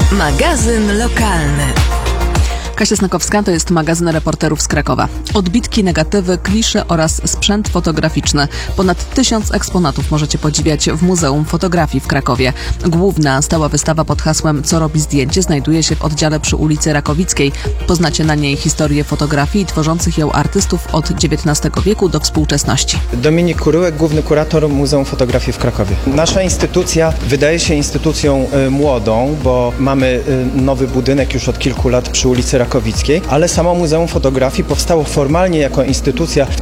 Magazyn lokalny. Kasia Snakowska, to jest magazyn reporterów z Krakowa. Odbitki, negatywy, klisze oraz sprzęt fotograficzny. Ponad 1000 eksponatów możecie podziwiać w Muzeum Fotografii w Krakowie. Główna stała wystawa pod hasłem Co robi zdjęcie znajduje się w oddziale przy ulicy Rakowickiej. Poznacie na niej historię fotografii i tworzących ją artystów od XIX wieku do współczesności. Dominik Kuryłek, główny kurator Muzeum Fotografii w Krakowie. Nasza instytucja wydaje się instytucją młodą, bo mamy nowy budynek już od kilku lat przy ulicy Rakowickiej, ale samo Muzeum Fotografii powstało formalnie jako instytucja w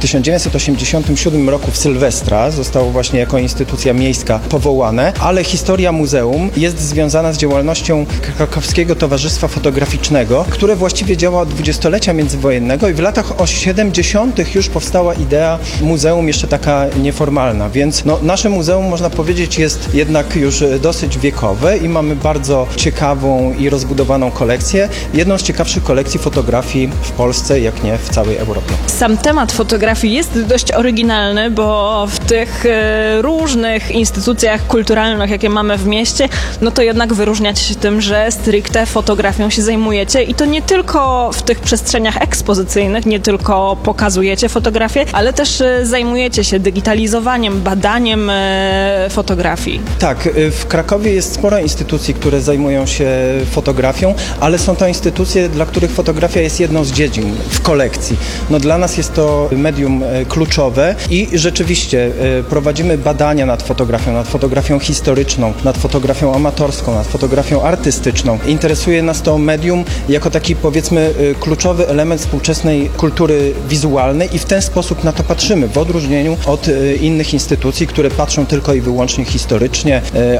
1987 roku w Sylwestra. Zostało właśnie jako instytucja miejska powołane, ale historia muzeum jest związana z działalnością Krakowskiego Towarzystwa Fotograficznego, które właściwie działa od dwudziestolecia międzywojennego i w latach 70. już powstała idea muzeum jeszcze taka nieformalna, więc nasze muzeum, można powiedzieć, jest jednak już dosyć wiekowe i mamy bardzo ciekawą i rozbudowaną kolekcję. Jedną z ciekawszych kolekcji fotografii w Polsce, jak nie w całej Europie. Sam temat fotografii jest dość oryginalny, bo w tych różnych instytucjach kulturalnych, jakie mamy w mieście, no to jednak wyróżniacie się tym, że stricte fotografią się zajmujecie i to nie tylko w tych przestrzeniach ekspozycyjnych, nie tylko pokazujecie fotografię, ale też zajmujecie się digitalizowaniem, badaniem fotografii. Tak, w Krakowie jest sporo instytucji, które zajmują się fotografią, ale są to instytucje, dla których fotografia jest jedną z dziedzin w kolekcji. Dla nas jest to medium kluczowe i rzeczywiście prowadzimy badania nad fotografią historyczną, nad fotografią amatorską, nad fotografią artystyczną. Interesuje nas to medium jako taki, powiedzmy, kluczowy element współczesnej kultury wizualnej i w ten sposób na to patrzymy, w odróżnieniu od innych instytucji, które patrzą tylko i wyłącznie historycznie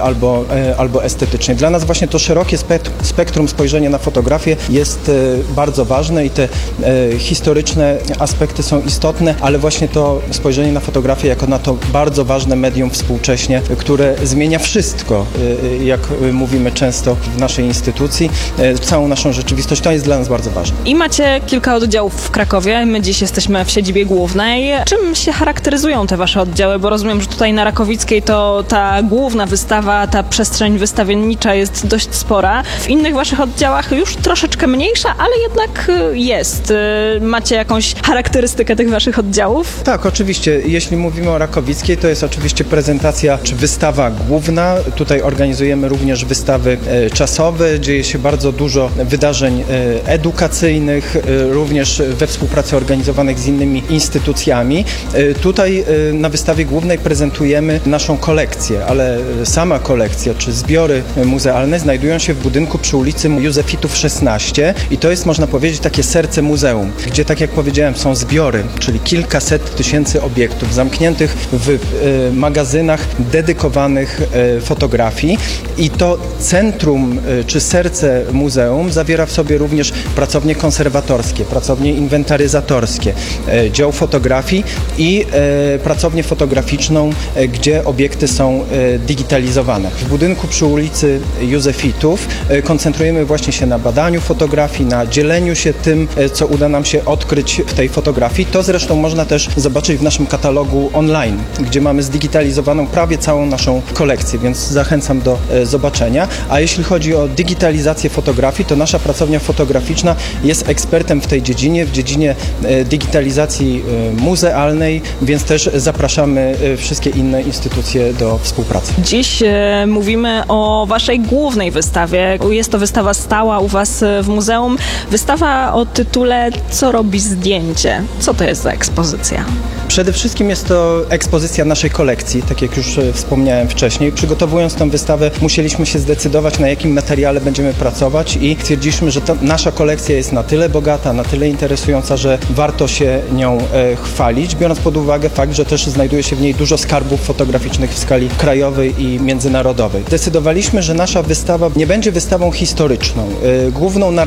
albo estetycznie. Dla nas właśnie to szerokie spektrum spojrzenia na fotografię jest bardzo ważne i te historyczne aspekty są istotne, ale właśnie to spojrzenie na fotografię jako na to bardzo ważne medium współcześnie, które zmienia wszystko, jak mówimy często w naszej instytucji, całą naszą rzeczywistość, to jest dla nas bardzo ważne. I macie kilka oddziałów w Krakowie, my dziś jesteśmy w siedzibie głównej. Czym się charakteryzują te wasze oddziały? Bo rozumiem, że tutaj na Rakowickiej to ta główna wystawa, ta przestrzeń wystawiennicza jest dość spora. W innych waszych oddziałach już troszeczkę mniejsza, ale jednak jest. Macie jakąś charakterystykę tych waszych oddziałów? Tak, oczywiście. Jeśli mówimy o Rakowickiej, to jest oczywiście prezentacja czy wystawa główna. Tutaj organizujemy również wystawy czasowe. Dzieje się bardzo dużo wydarzeń edukacyjnych, również we współpracy organizowanych z innymi instytucjami. Tutaj na wystawie głównej prezentujemy naszą kolekcję, ale sama kolekcja czy zbiory muzealne znajdują się w budynku przy ulicy Józefitów 16 i to jest, można powiedzieć, takie serce muzeum, gdzie, tak jak powiedziałem, są zbiory, czyli kilkaset tysięcy obiektów zamkniętych w magazynach dedykowanych fotografii i to centrum czy serce muzeum zawiera w sobie również pracownie konserwatorskie, pracownie inwentaryzatorskie, dział fotografii i pracownię fotograficzną, gdzie obiekty są digitalizowane. W budynku przy ulicy Józefitów koncentrujemy właśnie się na badaniu fotografii, na dzieleniu się tym, co uda nam się odkryć w tej fotografii. To zresztą można też zobaczyć w naszym katalogu online, gdzie mamy zdigitalizowaną prawie całą naszą kolekcję, więc zachęcam do zobaczenia. A jeśli chodzi o digitalizację fotografii, to nasza pracownia fotograficzna jest ekspertem w tej dziedzinie, w dziedzinie digitalizacji muzealnej, więc też zapraszamy wszystkie inne instytucje do współpracy. Dziś mówimy o waszej głównej wystawie. Jest to wystawa stała u was w muzeum. Wystawa o tytule Co robi zdjęcie? Co to jest za ekspozycja? Przede wszystkim jest to ekspozycja naszej kolekcji, tak jak już wspomniałem wcześniej. Przygotowując tę wystawę, musieliśmy się zdecydować, na jakim materiale będziemy pracować i stwierdziliśmy, że nasza kolekcja jest na tyle bogata, na tyle interesująca, że warto się nią chwalić, biorąc pod uwagę fakt, że też znajduje się w niej dużo skarbów fotograficznych w skali krajowej i międzynarodowej. Zdecydowaliśmy, że nasza wystawa nie będzie wystawą historyczną. Główną narracją na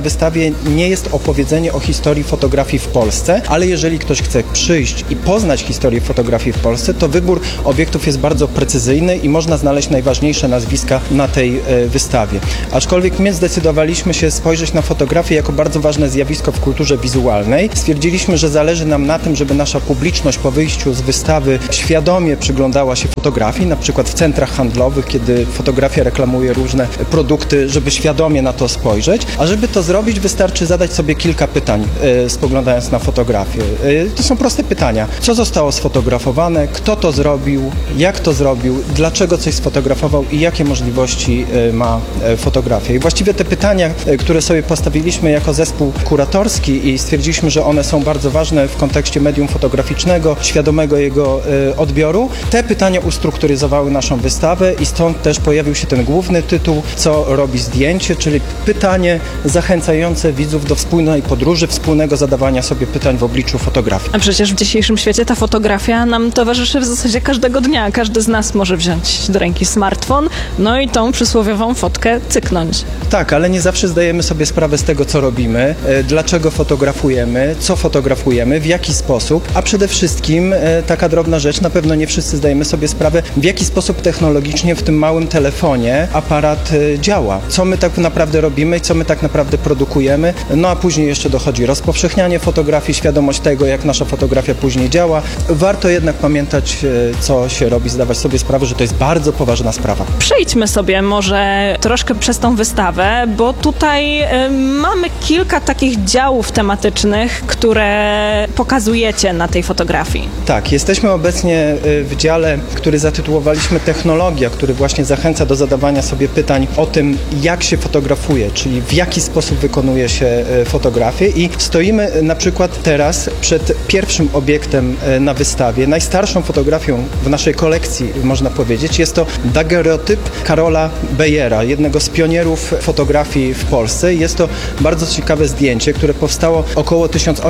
wystawie nie jest opowiedzenie o historii fotografii w Polsce, ale jeżeli ktoś chce przyjść i poznać historię fotografii w Polsce, to wybór obiektów jest bardzo precyzyjny i można znaleźć najważniejsze nazwiska na tej wystawie. Aczkolwiek my zdecydowaliśmy się spojrzeć na fotografię jako bardzo ważne zjawisko w kulturze wizualnej. Stwierdziliśmy, że zależy nam na tym, żeby nasza publiczność po wyjściu z wystawy świadomie przyglądała się fotografii, na przykład w centrach handlowych, kiedy fotografia reklamuje różne produkty, żeby świadomie na to spojrzeć, a żeby to zrobić, wystarczy zadać sobie kilka pytań, spoglądając na fotografię. To są proste pytania. Co zostało sfotografowane, kto to zrobił, jak to zrobił, dlaczego coś sfotografował i jakie możliwości ma fotografia. I właściwie te pytania, które sobie postawiliśmy jako zespół kuratorski i stwierdziliśmy, że one są bardzo ważne w kontekście medium fotograficznego, świadomego jego odbioru, te pytania ustrukturyzowały naszą wystawę i stąd też pojawił się ten główny tytuł, co robi zdjęcie, czyli pytanie zachęcające widzów do wspólnej podróży, wspólnego zadawania sobie pytań w obliczu fotografii. A przecież w dzisiejszym świecie ta fotografia nam towarzyszy w zasadzie każdego dnia. Każdy z nas może wziąć do ręki smartfon, no i tą przysłowiową fotkę cyknąć. Tak, ale nie zawsze zdajemy sobie sprawę z tego, co robimy, dlaczego fotografujemy, co fotografujemy, w jaki sposób, a przede wszystkim taka drobna rzecz, na pewno nie wszyscy zdajemy sobie sprawę, w jaki sposób technologicznie w tym małym telefonie aparat działa. Co my tak naprawdę robimy, co my tak naprawdę produkujemy, no a później jeszcze dochodzi rozpowszechnianie fotografii, świadomość tego, jak nasza fotografia później działa. Warto jednak pamiętać, co się robi, zdawać sobie sprawę, że to jest bardzo poważna sprawa. Przejdźmy sobie może troszkę przez tą wystawę, bo tutaj mamy kilka takich działów tematycznych, które pokazujecie na tej fotografii. Tak, jesteśmy obecnie w dziale, który zatytułowaliśmy Technologia, który właśnie zachęca do zadawania sobie pytań o tym, jak się fotografuje, czyli w jaki sposób wykonuje się fotografię i stoimy na przykład teraz przed pierwszym obiektem na wystawie, najstarszą fotografią w naszej kolekcji, można powiedzieć. Jest to daguerreotyp Karola Beyera, jednego z pionierów fotografii w Polsce. Jest to bardzo ciekawe zdjęcie, które powstało około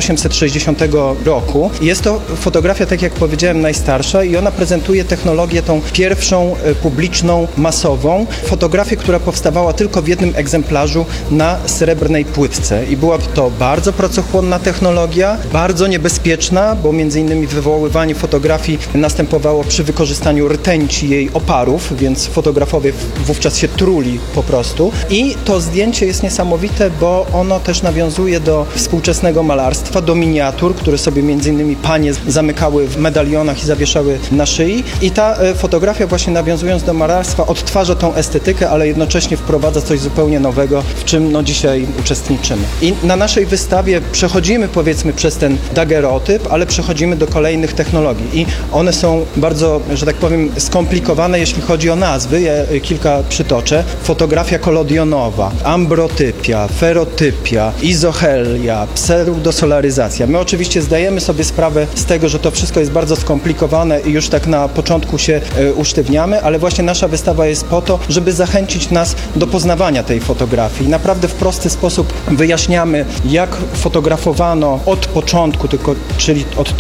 1860 roku. Jest to fotografia, tak jak powiedziałem, najstarsza i ona prezentuje technologię tą pierwszą publiczną, masową. Fotografię, która powstawała tylko w jednym egzemplarzu na srebrnej płytce i była to bardzo pracochłonna technologia, bardzo niebezpieczna, bo między innymi wywoływanie fotografii następowało przy wykorzystaniu rtęci jej oparów, więc fotografowie wówczas się truli po prostu. I to zdjęcie jest niesamowite, bo ono też nawiązuje do współczesnego malarstwa, do miniatur, które sobie między innymi panie zamykały w medalionach i zawieszały na szyi. I ta fotografia właśnie nawiązując do malarstwa odtwarza tą estetykę, ale jednocześnie wprowadza coś zupełnie nowego, w czym dzisiaj uczestniczymy. I na naszej wystawie przechodzimy powiedzmy przez ten daguerreotyp, ale przechodzimy do kolejnych technologii i one są bardzo, że tak powiem, skomplikowane, jeśli chodzi o nazwy. Ja kilka przytoczę. Fotografia kolodionowa, ambrotypia, ferotypia, izochelia, pseudosolaryzacja. My oczywiście zdajemy sobie sprawę z tego, że to wszystko jest bardzo skomplikowane i już tak na początku się usztywniamy, ale właśnie nasza wystawa jest po to, żeby zachęcić nas do poznawania tej fotografii. Naprawdę w prosty sposób wyjaśniamy, jak fotografowano od początku, czyli od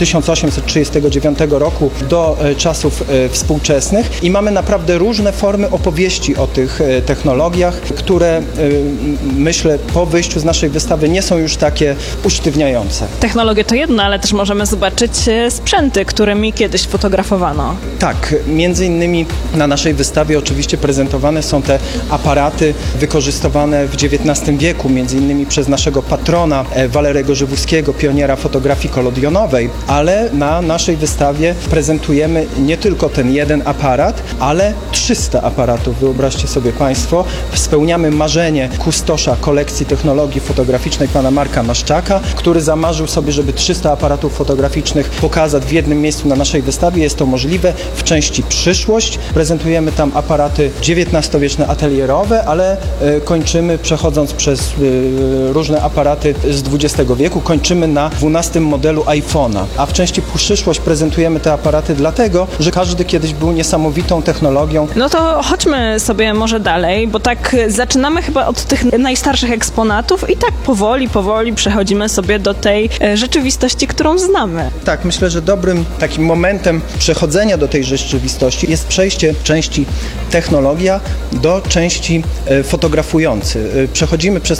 1839 roku do czasów współczesnych i mamy naprawdę różne formy opowieści o tych technologiach, które myślę po wyjściu z naszej wystawy nie są już takie usztywniające. Technologie to jedno, ale też możemy zobaczyć sprzęty, którymi kiedyś fotografowano. Tak, między innymi na naszej wystawie oczywiście prezentowane są te aparaty wykorzystywane w XIX wieku, między innymi przez naszego patrona Walerego Żywuskiego, pioniera fotografii kolodionowej, ale na naszej wystawie prezentujemy nie tylko ten jeden aparat, ale 300 aparatów. Wyobraźcie sobie Państwo, spełniamy marzenie kustosza kolekcji technologii fotograficznej pana Marka Maszczaka, który zamarzył sobie, żeby 300 aparatów fotograficznych pokazać w jednym miejscu na naszej wystawie. Jest to możliwe w części przyszłość. Prezentujemy tam aparaty XIX-wieczne atelierowe, ale kończymy, przechodząc przez różne aparaty z XX wieku, kończymy na 12 modelu iPhone'a. A w części przyszłość prezentujemy te aparaty dlatego, że każdy kiedyś był niesamowitą technologią. No to chodźmy sobie może dalej, bo tak zaczynamy chyba od tych najstarszych eksponatów i tak powoli przechodzimy sobie do tej rzeczywistości, którą znamy. Tak, myślę, że dobrym takim momentem przechodzenia do tej rzeczywistości jest przejście części technologia do części fotografujący. Przechodzimy przez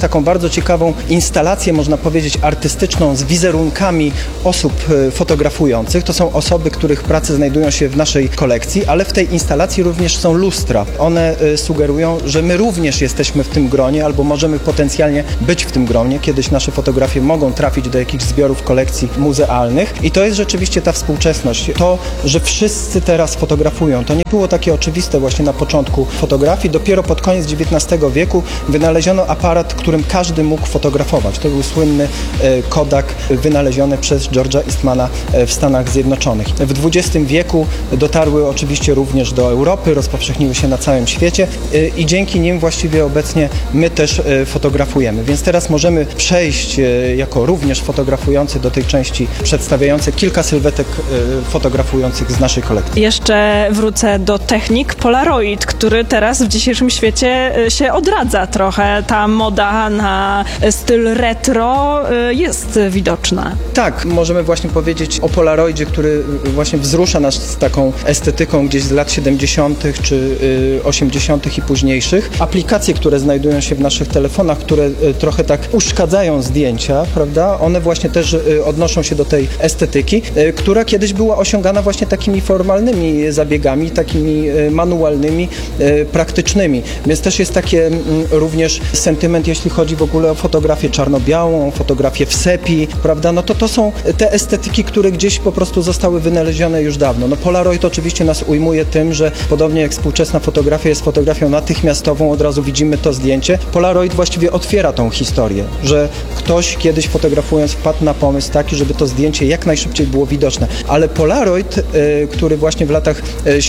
taką bardzo ciekawą instalację, można powiedzieć, artystyczną z wizerunkami osób fotografujących. To są osoby, których prace znajdują się w naszej kolekcji, ale w tej instalacji również są lustra. One sugerują, że my również jesteśmy w tym gronie albo możemy potencjalnie być w tym gronie. Kiedyś nasze fotografie mogą trafić do jakichś zbiorów kolekcji muzealnych i to jest rzeczywiście ta współczesność. To, że wszyscy teraz fotografują, to nie było takie oczywiste właśnie na początku fotografii. Dopiero pod koniec XIX wieku wynaleziono aparat, którym każdy mógł fotografować. To był słynny Kodak wynaleziony przez George'a Eastmana w Stanach Zjednoczonych. W XX wieku dotarły oczywiście również do Europy, rozpowszechniły się na całym świecie i dzięki nim właściwie obecnie my też fotografujemy. Więc teraz możemy przejść jako również fotografujący do tej części przedstawiającej kilka sylwetek fotografujących z naszej kolekcji. Jeszcze wrócę do technik Polaroid, który teraz w dzisiejszym świecie się odradza trochę. Ta moda na styl retro jest widoczna. Tak, możemy właśnie powiedzieć o Polaroidzie, który właśnie wzrusza nas z taką estetyką gdzieś z lat 70. czy 80. i późniejszych. Aplikacje, które znajdują się w naszych telefonach, które trochę tak uszkadzają zdjęcia, prawda? One właśnie też odnoszą się do tej estetyki, która kiedyś była osiągana właśnie takimi formalnymi zabiegami, takimi manualnymi, praktycznymi. Więc też jest takie również sentyment, jeśli chodzi w ogóle o fotografię czarno-białą, fotografię w sepi, prawda? No to są te estetyki, które gdzieś po prostu zostały wynalezione już dawno. No Polaroid oczywiście nas ujmuje tym, że podobnie jak współczesna fotografia jest fotografią natychmiastową, od razu widzimy to zdjęcie. Polaroid właściwie otwiera tą historię, że ktoś kiedyś fotografując wpadł na pomysł taki, żeby to zdjęcie jak najszybciej było widoczne. Ale Polaroid, który właśnie w latach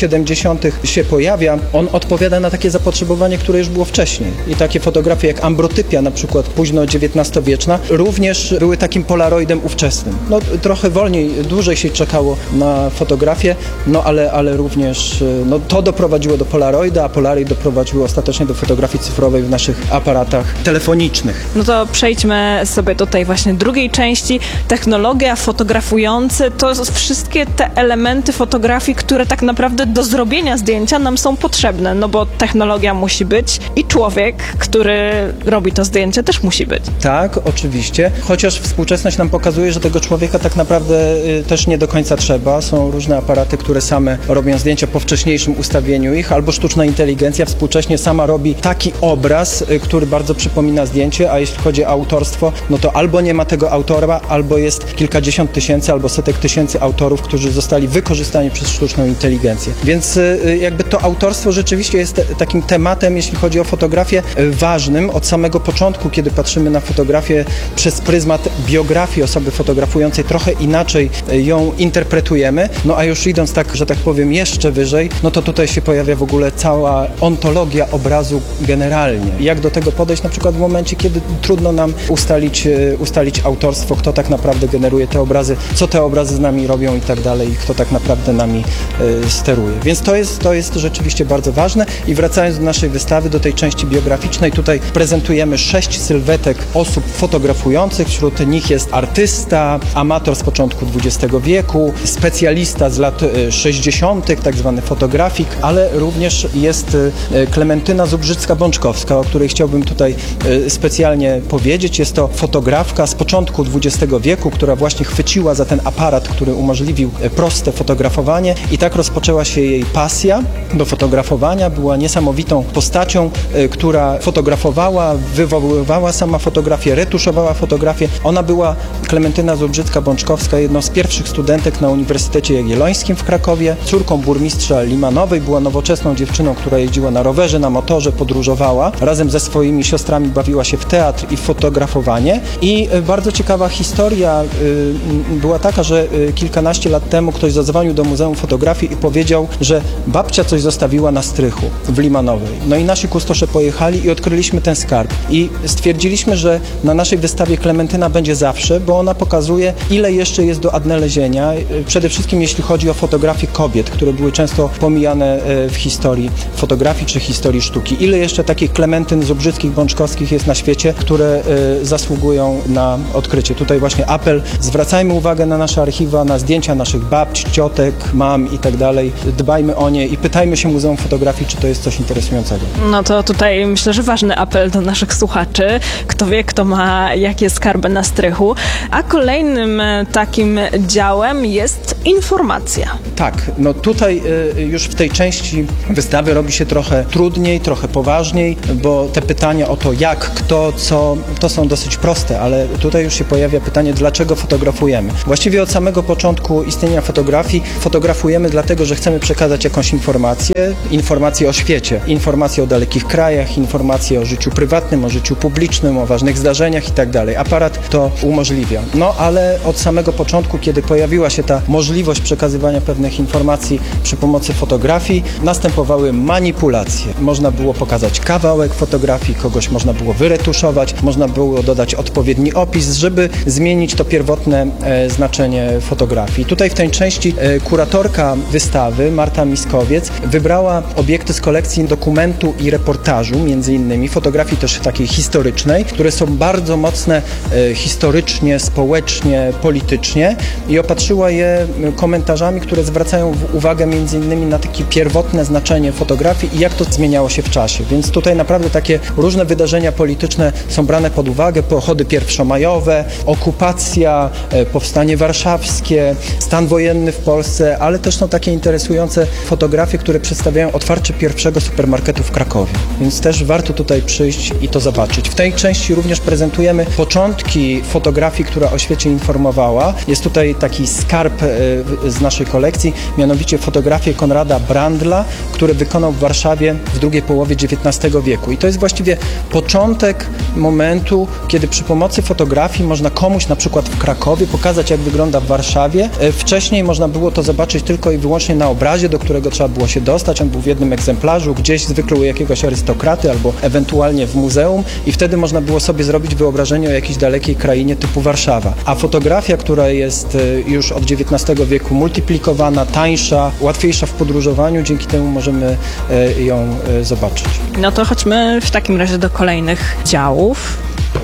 70. się pojawia, on odpowiada na takie zapotrzebowanie, które już było wcześniej. I takie fotografie jak ambrotypia, na przykład późno XIX-wieczna, również były takim Polaroidem ówczesnym. No trochę wolniej, dłużej się czekało na fotografię, no ale również no, to doprowadziło do Polaroida, a Polaroid doprowadził ostatecznie do fotografii cyfrowej w naszych aparatach telefonicznych. No to przejdźmy sobie do tej właśnie drugiej części. Technologia, fotografujący, to wszystkie te elementy fotografii, które tak naprawdę do zrobienia zdjęcia nam są potrzebne, no bo technologia musi być i człowiek, który robi to zdjęcie, też musi być. Tak, oczywiście, chociaż współczesność nam pokazuje, że tego człowieka tak naprawdę też nie do końca trzeba. Są różne aparaty, które same robią zdjęcia po wcześniejszym ustawieniu ich, albo sztuczna inteligencja współcześnie sama robi taki obraz, który bardzo przypomina zdjęcie, a jeśli chodzi o autorstwo, no to albo nie ma tego autora, albo jest kilkadziesiąt tysięcy, albo setek tysięcy autorów, którzy zostali wykorzystani przez sztuczną inteligencję. Więc jakby to autorstwo rzeczywiście jest takim tematem, jeśli chodzi o fotografię, ważnym od samego początku, kiedy patrzymy na fotografię przez pryzmat biografii osoby fotografującej, trochę inaczej ją interpretujemy, no a już idąc tak, że tak powiem, jeszcze wyżej, no to tutaj się pojawia w ogóle cała ontologia obrazu generalnie. Jak do tego podejść na przykład w momencie, kiedy trudno nam ustalić autorstwo, kto tak naprawdę generuje te obrazy, co te obrazy z nami robią i tak dalej, i kto tak naprawdę nami steruje. Więc to jest rzeczywiście bardzo ważne i wracając do naszej wystawy, do tej części biograficznej, tutaj prezentujemy 6 sylwetek osób fotografujących, wśród nich jest artysta, amator z początku XX wieku, specjalista z lat 60., tak zwany fotografik, ale również jest Klementyna Zubrzycka-Bączkowska, o której chciałbym tutaj specjalnie powiedzieć. Jest to fotografka z początku XX wieku, która właśnie chwyciła za ten aparat, który umożliwił proste fotografowanie i tak rozpoczęła się jej pasja do fotografowania. Była niesamowitą postacią, która fotografowała, wywoływała sama fotografię, retuszowała fotografię. Ona była, Klementyna Zubrzycka-Bączkowska, jedną z pierwszych studentek na Uniwersytecie Jagiellońskim w Krakowie, córką burmistrza Limanowej, była nowoczesną dziewczyną, która jeździła na rowerze, na motorze, podróżowała. Razem ze swoimi siostrami bawiła się w teatr i w fotografowanie. I bardzo ciekawa historia była taka, że kilkanaście lat temu ktoś zadzwonił do Muzeum Fotografii i powiedział, że babcia coś zostawiła na strychu w Limanowej. No i nasi kustosze pojechali i odkryliśmy ten skarb. I stwierdziliśmy, że na naszej wystawie Klementyna będzie zawsze, bo ona pokazuje, ile jeszcze jest do odnalezienia. Przede wszystkim jeśli chodzi o fotografie kobiet, które były często pomijane w historii fotografii czy historii sztuki. Ile jeszcze takich Klementyn Zubrzyckich, Bączkowskich jest na świecie, które zasługują na odkrycie. Tutaj właśnie apel, zwracajmy uwagę na nasze archiwa, na zdjęcia naszych babć, ciotek, mam i tak dalej. Dbajmy o nie i pytajmy się Muzeum Fotografii, czy to jest coś interesującego. No to tutaj myślę, że ważny apel do naszych słuchaczy. słuchaczy. Kto wie, kto ma jakie skarby na strychu. A kolejnym takim działem jest informacja. Tak, no tutaj już w tej części wystawy robi się trochę trudniej, trochę poważniej, bo te pytania o to jak, kto, co, to są dosyć proste, ale tutaj już się pojawia pytanie, dlaczego fotografujemy. Właściwie od samego początku istnienia fotografii fotografujemy dlatego, że chcemy przekazać jakąś informację o świecie, informacje o dalekich krajach, informacje o życiu prywatnym, o życiu publicznym, o ważnych zdarzeniach i tak dalej. Aparat to umożliwia. No ale od samego początku, kiedy pojawiła się ta możliwość przekazywania pewnych informacji przy pomocy fotografii, następowały manipulacje. Można było pokazać kawałek fotografii, kogoś można było wyretuszować, można było dodać odpowiedni opis, żeby zmienić to pierwotne znaczenie fotografii. Tutaj w tej części kuratorka wystawy, Marta Miskowiec, wybrała obiekty z kolekcji dokumentu i reportażu, między innymi fotografii też takiej historycznej, które są bardzo mocne historycznie, społecznie, politycznie i opatrzyła je komentarzami, które zwracają uwagę między innymi na takie pierwotne znaczenie fotografii i jak to zmieniało się w czasie. Więc tutaj naprawdę takie różne wydarzenia polityczne są brane pod uwagę, pochody pierwszomajowe, okupacja, powstanie warszawskie, stan wojenny w Polsce, ale też są takie interesujące fotografie, które przedstawiają otwarcie pierwszego supermarketu w Krakowie. Więc też warto tutaj przyjść i to zobaczyć. W tej części również prezentujemy początki fotografii, która o świecie informowała. Jest tutaj taki skarb z naszej kolekcji, mianowicie fotografię Konrada Brandla, który wykonał w Warszawie w drugiej połowie XIX wieku. I to jest właściwie początek momentu, kiedy przy pomocy fotografii można komuś na przykład w Krakowie pokazać, jak wygląda w Warszawie. Wcześniej można było to zobaczyć tylko i wyłącznie na obrazie, do którego trzeba było się dostać. On był w jednym egzemplarzu, gdzieś zwykle u jakiegoś arystokraty albo ewentualnie w muzeum i wtedy można było sobie zrobić wyobrażenie o jakiejś dalekiej krainie typu Warszawa. A fotografia, która jest już od XIX wieku multiplikowana, tańsza, łatwiejsza w podróżowaniu, dzięki temu możemy ją zobaczyć. No to chodźmy w takim razie do kolejnych działów.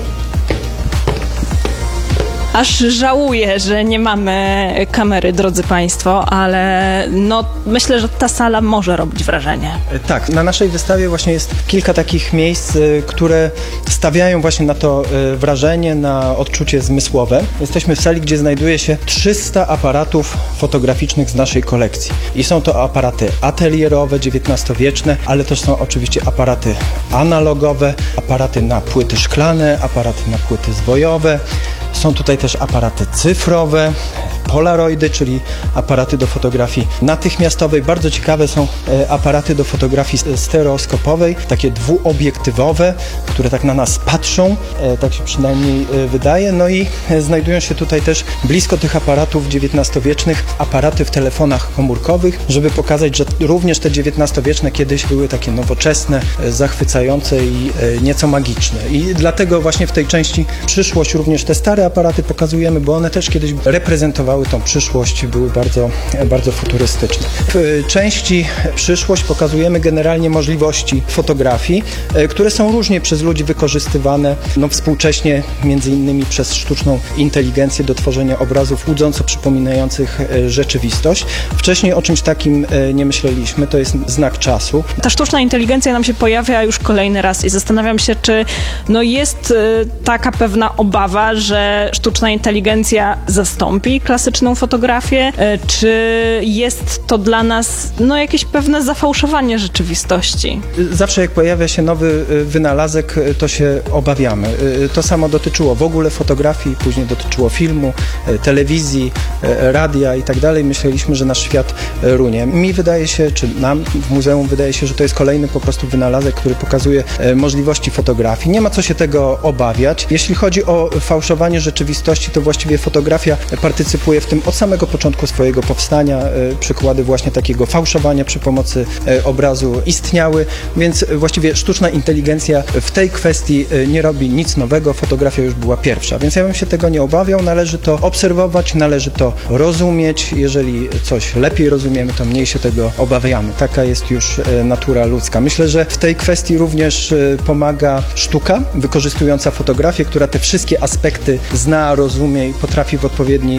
Aż żałuję, że nie mamy kamery, drodzy Państwo, ale no myślę, że ta sala może robić wrażenie. Tak, na naszej wystawie właśnie jest kilka takich miejsc, które stawiają właśnie na to wrażenie, na odczucie zmysłowe. Jesteśmy w sali, gdzie znajduje się 300 aparatów fotograficznych z naszej kolekcji. I są to aparaty atelierowe, XIX-wieczne, ale też są oczywiście aparaty analogowe, aparaty na płyty szklane, aparaty na płyty zwojowe. Są tutaj też aparaty cyfrowe, polaroidy, czyli aparaty do fotografii natychmiastowej. Bardzo ciekawe są aparaty do fotografii stereoskopowej, takie dwuobiektywowe, które tak na nas patrzą, tak się przynajmniej wydaje. No i znajdują się tutaj też blisko tych aparatów XIX-wiecznych aparaty w telefonach komórkowych, żeby pokazać, że również te XIX-wieczne kiedyś były takie nowoczesne, zachwycające i nieco magiczne. I dlatego właśnie w tej części przyszłość również te stare aparaty pokazujemy, bo one też kiedyś reprezentowały tą przyszłość, były bardzo, bardzo futurystyczne. W części przyszłość pokazujemy generalnie możliwości fotografii, które są różnie przez ludzi wykorzystywane, no współcześnie między innymi przez sztuczną inteligencję do tworzenia obrazów łudząco przypominających rzeczywistość. Wcześniej o czymś takim nie myśleliśmy, to jest znak czasu. Ta sztuczna inteligencja nam się pojawia już kolejny raz i zastanawiam się, czy no jest taka pewna obawa, że sztuczna inteligencja zastąpi klasyczną fotografię, czy jest to dla nas no jakieś pewne zafałszowanie rzeczywistości? Zawsze jak pojawia się nowy wynalazek, to się obawiamy. To samo dotyczyło w ogóle fotografii, później dotyczyło filmu, telewizji, radia i tak dalej. Myśleliśmy, że nasz świat runie. Mi wydaje się, czy nam w muzeum wydaje się, że to jest kolejny po prostu wynalazek, który pokazuje możliwości fotografii. Nie ma co się tego obawiać. Jeśli chodzi o fałszowanie rzeczywistości, to właściwie fotografia partycypuje w tym od samego początku swojego powstania. Przykłady właśnie takiego fałszowania przy pomocy obrazu istniały, więc właściwie sztuczna inteligencja w tej kwestii nie robi nic nowego. Fotografia już była pierwsza, więc ja bym się tego nie obawiał. Należy to obserwować, należy to rozumieć. Jeżeli coś lepiej rozumiemy, to mniej się tego obawiamy. Taka jest już natura ludzka. Myślę, że w tej kwestii również pomaga sztuka, wykorzystująca fotografię, która te wszystkie aspekty zna, rozumie i potrafi w odpowiedni sposób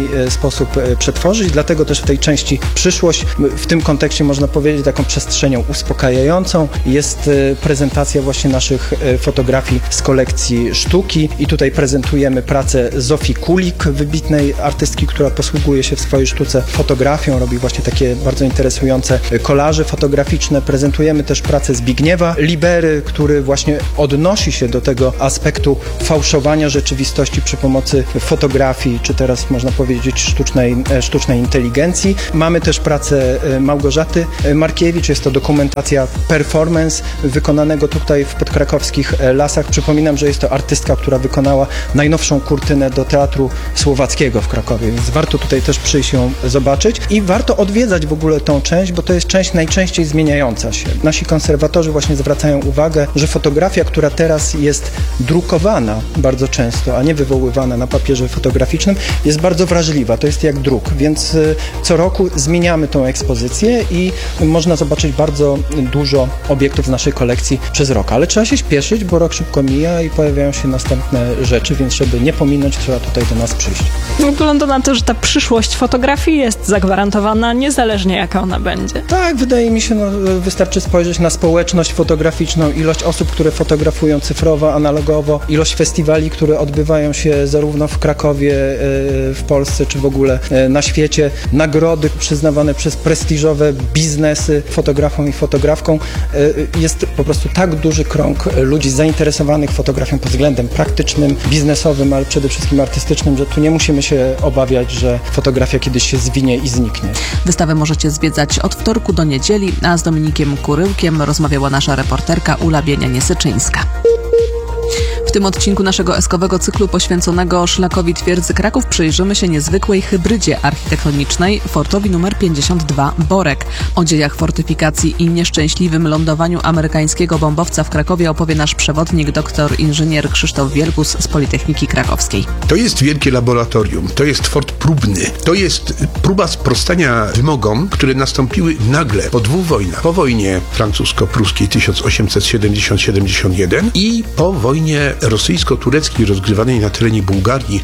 sposób przetworzyć, dlatego też w tej części przyszłość, w tym kontekście można powiedzieć taką przestrzenią uspokajającą, jest prezentacja właśnie naszych fotografii z kolekcji sztuki i tutaj prezentujemy pracę Zofii Kulik, wybitnej artystki, która posługuje się w swojej sztuce fotografią, robi właśnie takie bardzo interesujące kolaże fotograficzne. Prezentujemy też pracę Zbigniewa Libery, który właśnie odnosi się do tego aspektu fałszowania rzeczywistości przy pomocy fotografii, czy teraz można powiedzieć sztucznej inteligencji. Mamy też pracę Małgorzaty Markiewicz, jest to dokumentacja performance wykonanego tutaj w podkrakowskich lasach. Przypominam, że jest to artystka, która wykonała najnowszą kurtynę do Teatru Słowackiego w Krakowie, więc warto tutaj też przyjść ją zobaczyć i warto odwiedzać w ogóle tą część, bo to jest część najczęściej zmieniająca się. Nasi konserwatorzy właśnie zwracają uwagę, że fotografia, która teraz jest drukowana bardzo często, a nie wywoływana na papierze fotograficznym, jest bardzo wrażliwa. To jest jak druk, więc co roku zmieniamy tą ekspozycję i można zobaczyć bardzo dużo obiektów z naszej kolekcji przez rok. Ale trzeba się śpieszyć, bo rok szybko mija i pojawiają się następne rzeczy, więc żeby nie pominąć, trzeba tutaj do nas przyjść. Wygląda na to, że ta przyszłość fotografii jest zagwarantowana, niezależnie jaka ona będzie. Tak, wydaje mi się, wystarczy spojrzeć na społeczność fotograficzną, ilość osób, które fotografują cyfrowo, analogowo, ilość festiwali, które odbywają się zarówno w Krakowie, w Polsce, czy w ogóle na świecie, nagrody przyznawane przez prestiżowe biznesy fotografom i fotografkom. Jest po prostu tak duży krąg ludzi zainteresowanych fotografią pod względem praktycznym, biznesowym, ale przede wszystkim artystycznym, że tu nie musimy się obawiać, że fotografia kiedyś się zwinie i zniknie. Wystawę możecie zwiedzać od wtorku do niedzieli, a z Dominikiem Kuryłkiem rozmawiała nasza reporterka Ula Bienianie-Syczyńska. W tym odcinku naszego eskowego cyklu poświęconego szlakowi Twierdzy Kraków przyjrzymy się niezwykłej hybrydzie architektonicznej, fortowi numer 52 Borek. O dziejach fortyfikacji i nieszczęśliwym lądowaniu amerykańskiego bombowca w Krakowie opowie nasz przewodnik, doktor inżynier Krzysztof Wielgus z Politechniki Krakowskiej. To jest wielkie laboratorium, to jest fort próbny, to jest próba sprostania wymogom, które nastąpiły nagle po dwóch wojnach. Po wojnie francusko-pruskiej 1870-71 i po wojnie rosyjsko-tureckiej rozgrywanej na terenie Bułgarii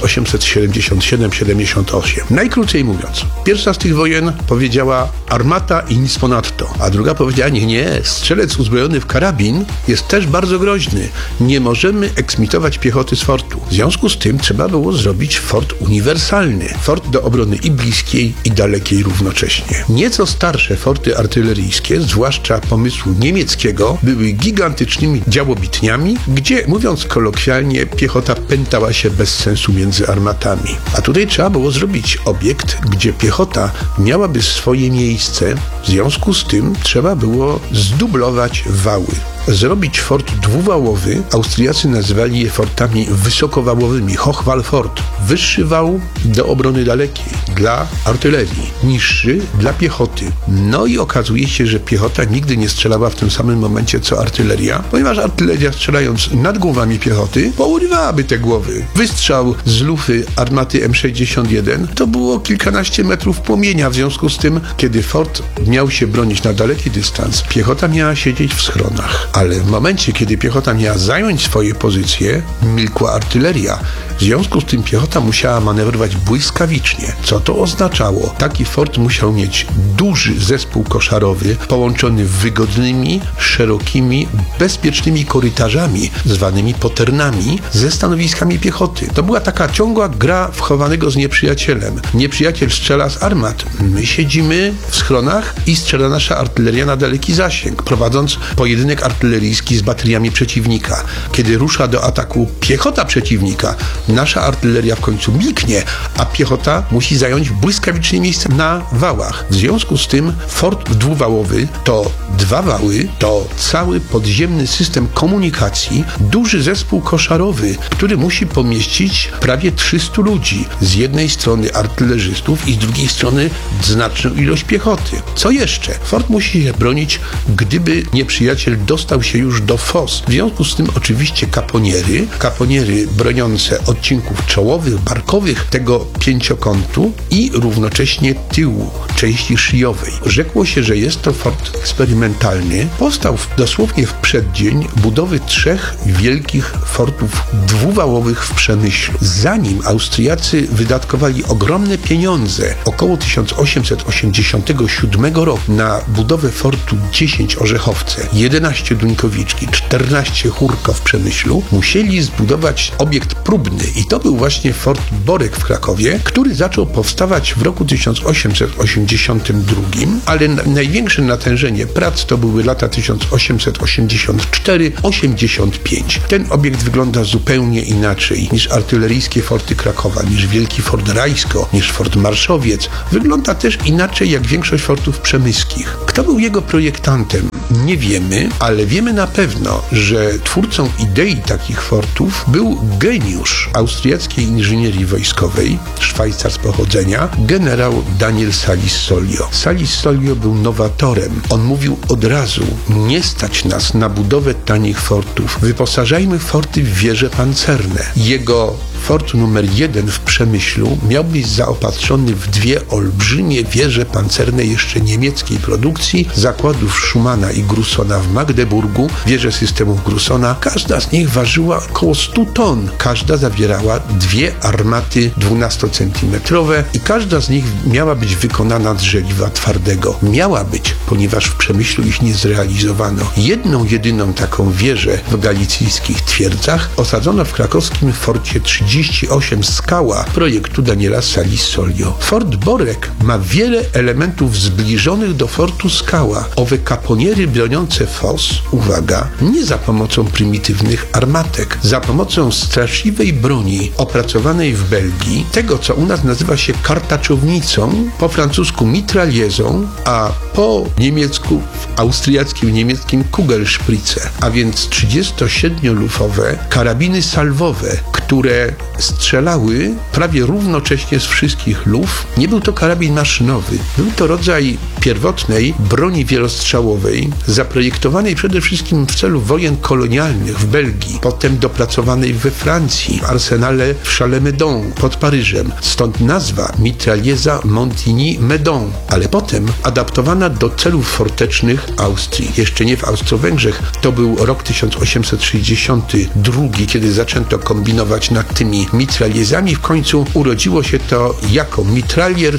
1877-78. Najkrócej mówiąc, pierwsza z tych wojen powiedziała armata i nic ponadto, a druga powiedziała nie, strzelec uzbrojony w karabin jest też bardzo groźny. Nie możemy eksmitować piechoty z fortu. W związku z tym trzeba było zrobić fort uniwersalny. Fort do obrony i bliskiej, i dalekiej równocześnie. Nieco starsze forty artyleryjskie, zwłaszcza pomysłu niemieckiego, były gigantycznymi działobitniami, gdzie, mówiąc kolokwialnie, piechota pętała się bez sensu między armatami. A tutaj trzeba było zrobić obiekt, gdzie piechota miałaby swoje miejsce. W związku z tym trzeba było zdublować wały. Zrobić fort dwuwałowy, Austriacy nazywali je fortami wysokowałowymi, Hochwallfort. Wyższy wał do obrony dalekiej, dla artylerii, niższy dla piechoty. No i okazuje się, że piechota nigdy nie strzelała w tym samym momencie co artyleria, ponieważ artyleria, strzelając nad głowami piechoty, pourywałaby te głowy. Wystrzał z lufy armaty M61 to było kilkanaście metrów płomienia, w związku z tym, kiedy fort miał się bronić na daleki dystans, piechota miała siedzieć w schronach. Ale w momencie, kiedy piechota miała zająć swoje pozycje, milkła artyleria. W związku z tym piechota musiała manewrować błyskawicznie. Co to oznaczało? Taki fort musiał mieć duży zespół koszarowy, połączony wygodnymi, szerokimi, bezpiecznymi korytarzami, zwanymi poternami, ze stanowiskami piechoty. To była taka ciągła gra wchowanego z nieprzyjacielem. Nieprzyjaciel strzela z armat. My siedzimy w schronach i strzela nasza artyleria na daleki zasięg, prowadząc pojedynek artyleryjski z bateriami przeciwnika. Kiedy rusza do ataku piechota przeciwnika, nasza artyleria w końcu milknie, a piechota musi zająć błyskawicznie miejsce na wałach. W związku z tym fort dwuwałowy to dwa wały, to cały podziemny system komunikacji, duży zespół koszarowy, który musi pomieścić prawie 300 ludzi. Z jednej strony artylerzystów i z drugiej strony znaczną ilość piechoty. Co jeszcze? Fort musi się bronić, gdyby nieprzyjaciel dostał dostał się już do fos. W związku z tym oczywiście kaponiery broniące odcinków czołowych, barkowych tego pięciokątu i równocześnie tyłu, części szyjowej. Rzekło się, że jest to fort eksperymentalny. Powstał dosłownie w przeddzień budowy 3 wielkich fortów dwuwałowych w Przemyślu. Zanim Austriacy wydatkowali ogromne pieniądze, około 1887 roku, na budowę fortu 10 Orzechowce, 11 Duńkowiczki, 14 Chórka w Przemyślu, musieli zbudować obiekt próbny i to był właśnie fort Borek w Krakowie, który zaczął powstawać w roku 1882, ale największe natężenie prac to były lata 1884-85. Ten obiekt wygląda zupełnie inaczej niż artyleryjskie forty Krakowa, niż Wielki Fort Rajsko, niż Fort Marszowiec. Wygląda też inaczej jak większość fortów przemyskich. Kto był jego projektantem? Nie wiemy, ale wiemy na pewno, że twórcą idei takich fortów był geniusz austriackiej inżynierii wojskowej, Szwajcar z pochodzenia, generał Daniel Salis-Solio. Salis-Solio był nowatorem. On mówił od razu, nie stać nas na budowę tanich fortów. Wyposażajmy forty w wieże pancerne. Jego fort numer 1 w Przemyślu miał być zaopatrzony w 2 olbrzymie wieże pancerne jeszcze niemieckiej produkcji, zakładów Schumana i Grussona w Magdeburgu, wieże systemów Grussona. Każda z nich ważyła około 100 ton. Każda zawierała 2 armaty 12-centymetrowe i każda z nich miała być wykonana z żeliwa twardego. Miała być, ponieważ w Przemyślu ich nie zrealizowano. Jedną, jedyną taką wieżę w galicyjskich twierdzach osadzono w krakowskim forcie 38 Skała projektu Daniela Salis-Solio. Fort Borek ma wiele elementów zbliżonych do fortu Skała. Owe kaponiery broniące fos, uwaga, nie za pomocą prymitywnych armatek, za pomocą straszliwej broni opracowanej w Belgii, tego co u nas nazywa się kartaczownicą, po francusku mitragliezą, a po niemiecku, w austriackim niemieckim Kugelspritze, a więc 37-lufowe karabiny salwowe, które strzelały prawie równocześnie z wszystkich luf. Nie był to karabin maszynowy. Był to rodzaj pierwotnej broni wielostrzałowej, zaprojektowanej przede wszystkim w celu wojen kolonialnych w Belgii, potem dopracowanej we Francji, w arsenale w Chalais-Meudon pod Paryżem. Stąd nazwa mitraglieza Montigny-Meudon, ale potem adaptowana do celów fortecznych Austrii. Jeszcze nie w Austro-Węgrzech. To był rok 1862, kiedy zaczęto kombinować nad tymi mitragliezami. W końcu urodziło się to jako mitralier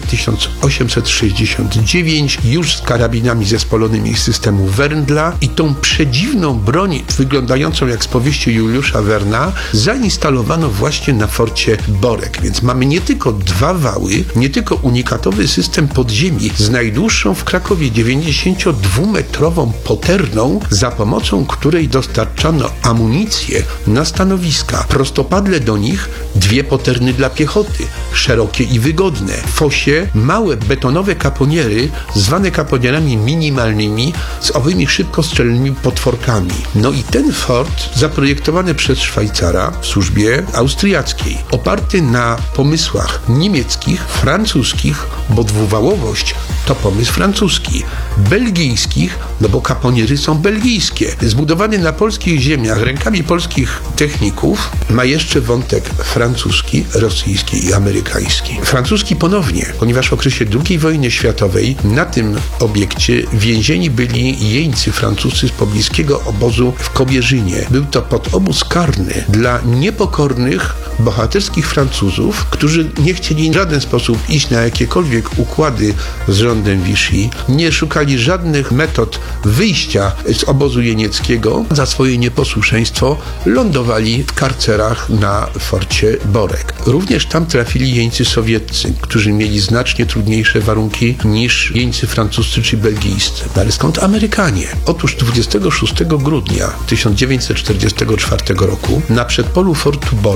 1869, już z karabinami zespolonymi z systemu Wendla i tą przedziwną broń wyglądającą jak z powieści Juliusza Werna zainstalowano właśnie na forcie Borek. Więc mamy nie tylko 2 wały, nie tylko unikatowy system podziemi z najdłuższą w Krakowie 92-metrową poterną, za pomocą której dostarczano amunicję na stanowiska. Prostopadle do nich 2 poterny dla piechoty, szerokie i wygodne. W fosie małe betonowe kaponiery, zwane kaponierami minimalnymi, z owymi szybkostrzelnymi potworkami. No i ten fort zaprojektowany przez Szwajcara w służbie austriackiej, oparty na pomysłach niemieckich, francuskich, bo dwuwałowość to pomysł francuski, belgijskich, no bo kaponiery są belgijskie. Zbudowany na polskich ziemiach rękami polskich techników, ma jeszcze wątek francuski, rosyjski i amerykański. Francuski ponownie, ponieważ w okresie II wojny światowej na tym obiekcie więzieni byli jeńcy francuscy z pobliskiego obozu w Kobierzynie. Był to podobóz karny dla niepokornych, bohaterskich Francuzów, którzy nie chcieli w żaden sposób iść na jakiekolwiek układy z rządem Vichy, nie szukali żadnych metod wyjścia z obozu jenieckiego. Za swoje nieposłuszeństwo lądowali w karcerach na forcie Borek. Również tam trafili jeńcy sowieccy, którzy mieli znacznie trudniejsze warunki niż jeńcy francuscy czy belgijscy. Ale skąd Amerykanie? Otóż 26 grudnia 1944 roku na przedpolu fortu Borek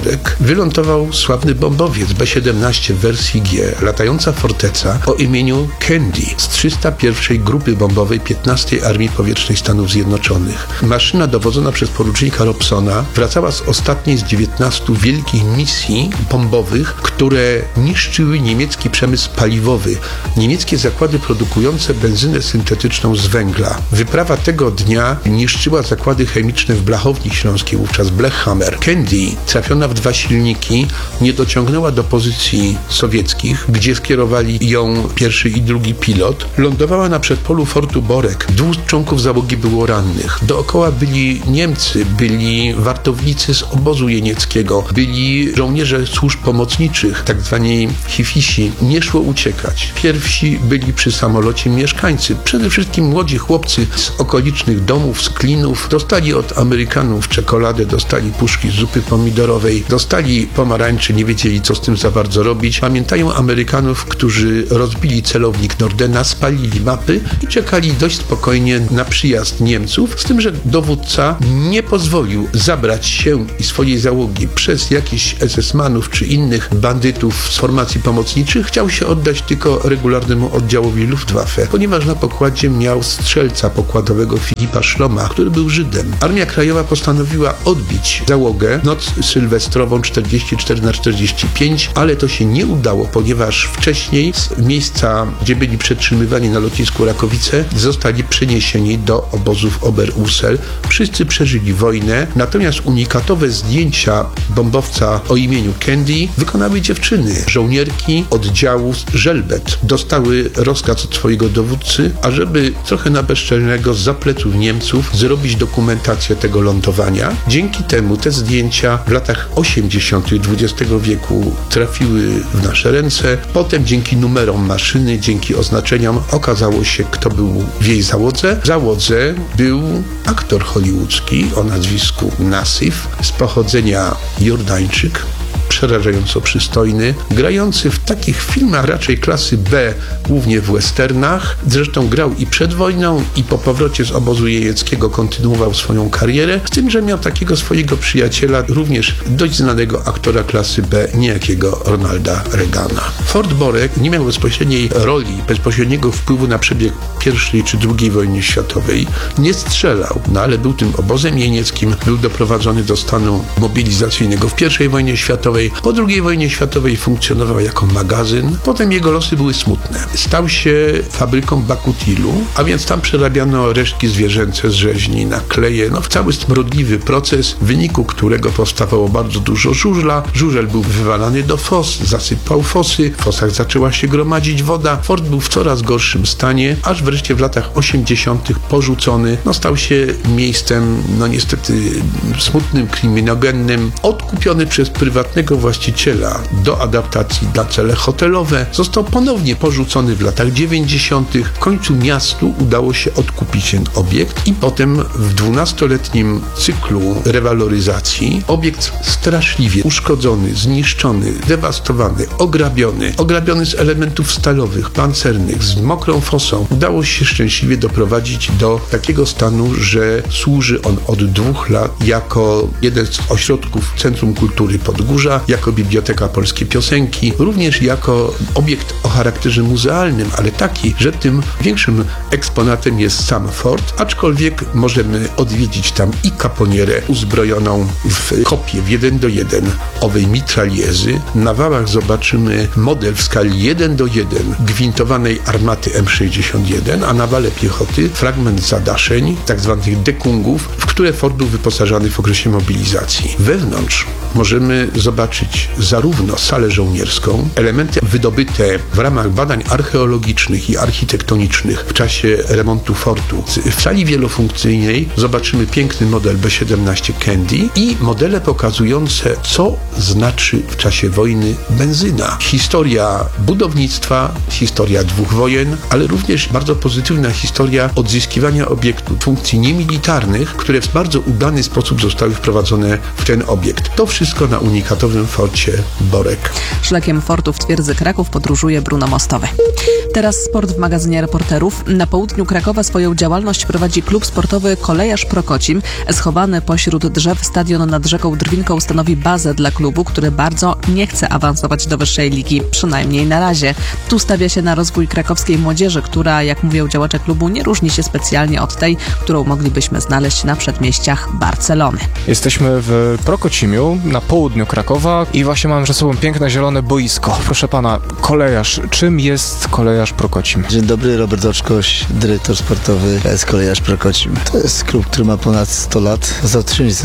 wylądował sławny bombowiec B-17 w wersji G, latająca forteca o imieniu Candy z 301 Grupy Bombowej 15 Armii Powietrznej Stanów Zjednoczonych. Maszyna dowodzona przez porucznika Robsona wracała z ostatniej z 19 wielkich misji bombowych, które niszczyły niemiecki przemysł paliwowy, niemieckie zakłady produkujące benzynę syntetyczną z węgla. Wyprawa tego dnia niszczyła zakłady chemiczne w Blachowni Śląskiej, wówczas Blechhammer. Candy, trafiona w 2 silniki, nie dociągnęła do pozycji sowieckich, gdzie skierowali ją pierwszy i drugi pilot. Lądowała na przedpolu fortu Borek. 2 członków załogi było rannych. Dookoła byli Niemcy, byli wartownicy z obozu jenieckiego, byli żołnierze służb pomocniczych, tak zwani hifisi. Nie szło uciekać. Pierwsi byli przy samolocie mieszkańcy, przede wszystkim młodzi chłopcy z okolicznych domów, z Klinów. Dostali od Amerykanów czekoladę, dostali puszki zupy pomidorowej, dostali pomarańcze, nie wiedzieli, co z tym za bardzo robić. Pamiętają Amerykanów, którzy rozbili celownik Nordena, spalili mapy i czekali dość spokojnie na przyjazd Niemców, z tym, że dowódca nie pozwolił zabrać się i swojej załogi przez jakichś SS-manów czy innych bandytów z formacji pomocniczych. Chciał się oddać tylko regularnemu oddziałowi Luftwaffe, ponieważ na pokładzie miał strzelca pokładowego Filipa Szloma, który był Żydem. Armia Krajowa postanowiła odbić załogę noc sylwestrową 44/45, ale to się nie udało, ponieważ wcześniej z miejsca, gdzie byli przetrzymywani na lotnisku Rakowice, zostali przeniesieni do obozów Oberursel. Wszyscy przeżyli wojnę, natomiast unikatowe zdjęcia bombowca o imieniu Candy wykonały dziewczyny, żołnierki oddziału Żelbet. Dostały rozkaz od swojego dowódcy, ażeby trochę na bezczelnego zza pleców Niemców zrobić dokumentację tego lądowania. Dzięki temu te zdjęcia w latach 80. XX wieku trafiły w nasze ręce. Potem dzięki numerom maszyny, dzięki oznaczeniom okazało się, kto był w jej załodze. W załodze był aktor hollywoodzki o nazwisku Nassif, z pochodzenia Jordańczyk, przerażająco przystojny, grający w takich filmach raczej klasy B, głównie w westernach. Zresztą grał i przed wojną, i po powrocie z obozu jenieckiego kontynuował swoją karierę, z tym, że miał takiego swojego przyjaciela, również dość znanego aktora klasy B, niejakiego Ronalda Reagana. Fort Borek nie miał bezpośredniej roli, bezpośredniego wpływu na przebieg I czy II wojny światowej. Nie strzelał, ale był tym obozem jenieckim, był doprowadzony do stanu mobilizacyjnego w I wojnie światowej. Po II wojnie światowej funkcjonował jako magazyn. Potem jego losy były smutne. Stał się fabryką bakutilu, a więc tam przerabiano resztki zwierzęce z rzeźni na kleje. Cały smrodliwy proces, w wyniku którego powstawało bardzo dużo żużla. Żużel był wywalany do fos, zasypał fosy, w fosach zaczęła się gromadzić woda. Fort był w coraz gorszym stanie, aż wreszcie w latach 80. porzucony. Stał się miejscem, niestety smutnym, kryminogennym, odkupiony przez prywatnego właściciela do adaptacji na cele hotelowe. Został ponownie porzucony w latach 90. W końcu miastu udało się odkupić ten obiekt i potem w 12-letnim cyklu rewaloryzacji obiekt straszliwie uszkodzony, zniszczony, dewastowany, ograbiony z elementów stalowych, pancernych, z mokrą fosą. Udało się szczęśliwie doprowadzić do takiego stanu, że służy on od 2 lat jako jeden z ośrodków Centrum Kultury Podgórza, jako Biblioteka Polskiej Piosenki, również jako obiekt o charakterze muzealnym, ale taki, że tym większym eksponatem jest sam fort, aczkolwiek możemy odwiedzić tam i kaponierę uzbrojoną w kopię w 1:1 owej mitraliezy. Na wałach zobaczymy model w skali 1:1 gwintowanej armaty M61, a na wale piechoty fragment zadaszeń, tak zwanych dekungów, w które fort był wyposażany w okresie mobilizacji. Wewnątrz możemy zobaczyć zarówno salę żołnierską, elementy wydobyte w ramach badań archeologicznych i architektonicznych w czasie remontu fortu. W sali wielofunkcyjnej zobaczymy piękny model B-17 Candy i modele pokazujące, co znaczy w czasie wojny benzyna. Historia budownictwa, historia 2 wojen, ale również bardzo pozytywna historia odzyskiwania obiektów, funkcji niemilitarnych, które w bardzo udany sposób zostały wprowadzone w ten obiekt. To wszystko na unikatowe warsztatowym forcie Borek. Szlakiem fortu w twierdzy Kraków podróżuje Bruno Mostowy. Teraz sport w magazynie reporterów. Na południu Krakowa swoją działalność prowadzi klub sportowy Kolejarz Prokocim. Schowany pośród drzew stadion nad rzeką Drwinką stanowi bazę dla klubu, który bardzo nie chce awansować do wyższej ligi, przynajmniej na razie. Tu stawia się na rozwój krakowskiej młodzieży, która, jak mówią działacze klubu, nie różni się specjalnie od tej, którą moglibyśmy znaleźć na przedmieściach Barcelony. Jesteśmy w Prokocimiu, na południu Krakowa i właśnie mamy przed sobą piękne zielone boisko. Proszę pana, kolejarz. Czym jest Kolejarz Prokocim? Dzień dobry, Robert Oczkoś, dyrektor sportowy KS Kolejarz Prokocim. To jest klub, który ma ponad 100 lat. Został w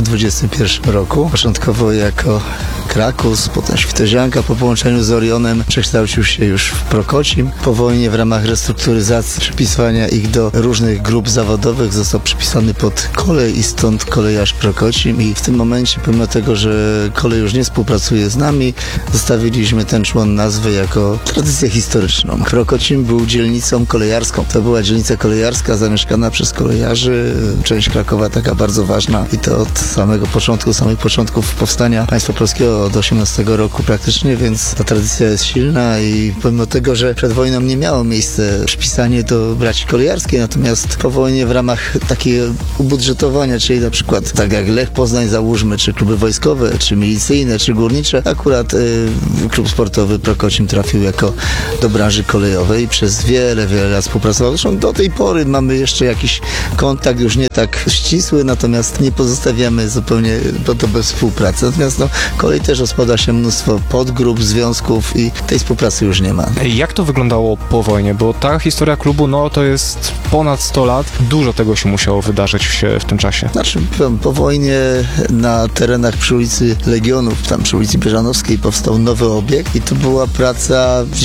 1921 roku. Początkowo jako Krakus, potem Świtozianka, po połączeniu z Orionem przekształcił się już w Prokocim. Po wojnie w ramach restrukturyzacji, przypisywania ich do różnych grup zawodowych został przypisany pod kolej i stąd Kolejarz Prokocim i w tym momencie, pomimo tego, że kolej już nie współpracuje z nami, zostawiliśmy ten człon nazwy jako tradycję historyczną. Prokocim był dzielnicą kolejarską. To była dzielnica kolejarska zamieszkana przez kolejarzy, część Krakowa taka bardzo ważna i to od samych początków powstania państwa polskiego od 18 roku praktycznie, więc ta tradycja jest silna i pomimo tego, że przed wojną nie miało miejsca przypisanie do braci kolejarskiej, natomiast po wojnie w ramach takiego ubudżetowania, czyli na przykład tak jak Lech Poznań załóżmy, czy kluby wojskowe, czy milicyjne, czy górnicze, akurat klub sportowy Prokocim trafił jako do branży kolejowej i przez wiele lat współpracował. Zresztą do tej pory mamy jeszcze jakiś kontakt, już nie tak ścisły, natomiast nie pozostawiamy zupełnie to bez współpracy. Natomiast kolej też rozpada się mnóstwo podgrup, związków i tej współpracy już nie ma. Jak to wyglądało po wojnie? Bo ta historia klubu, to jest ponad 100 lat. Dużo tego się musiało wydarzyć w tym czasie. Znaczy, po wojnie na terenach przy ulicy Legionów, tam przy ulicy Bieżanowskiej powstał nowy obiekt i to była praca w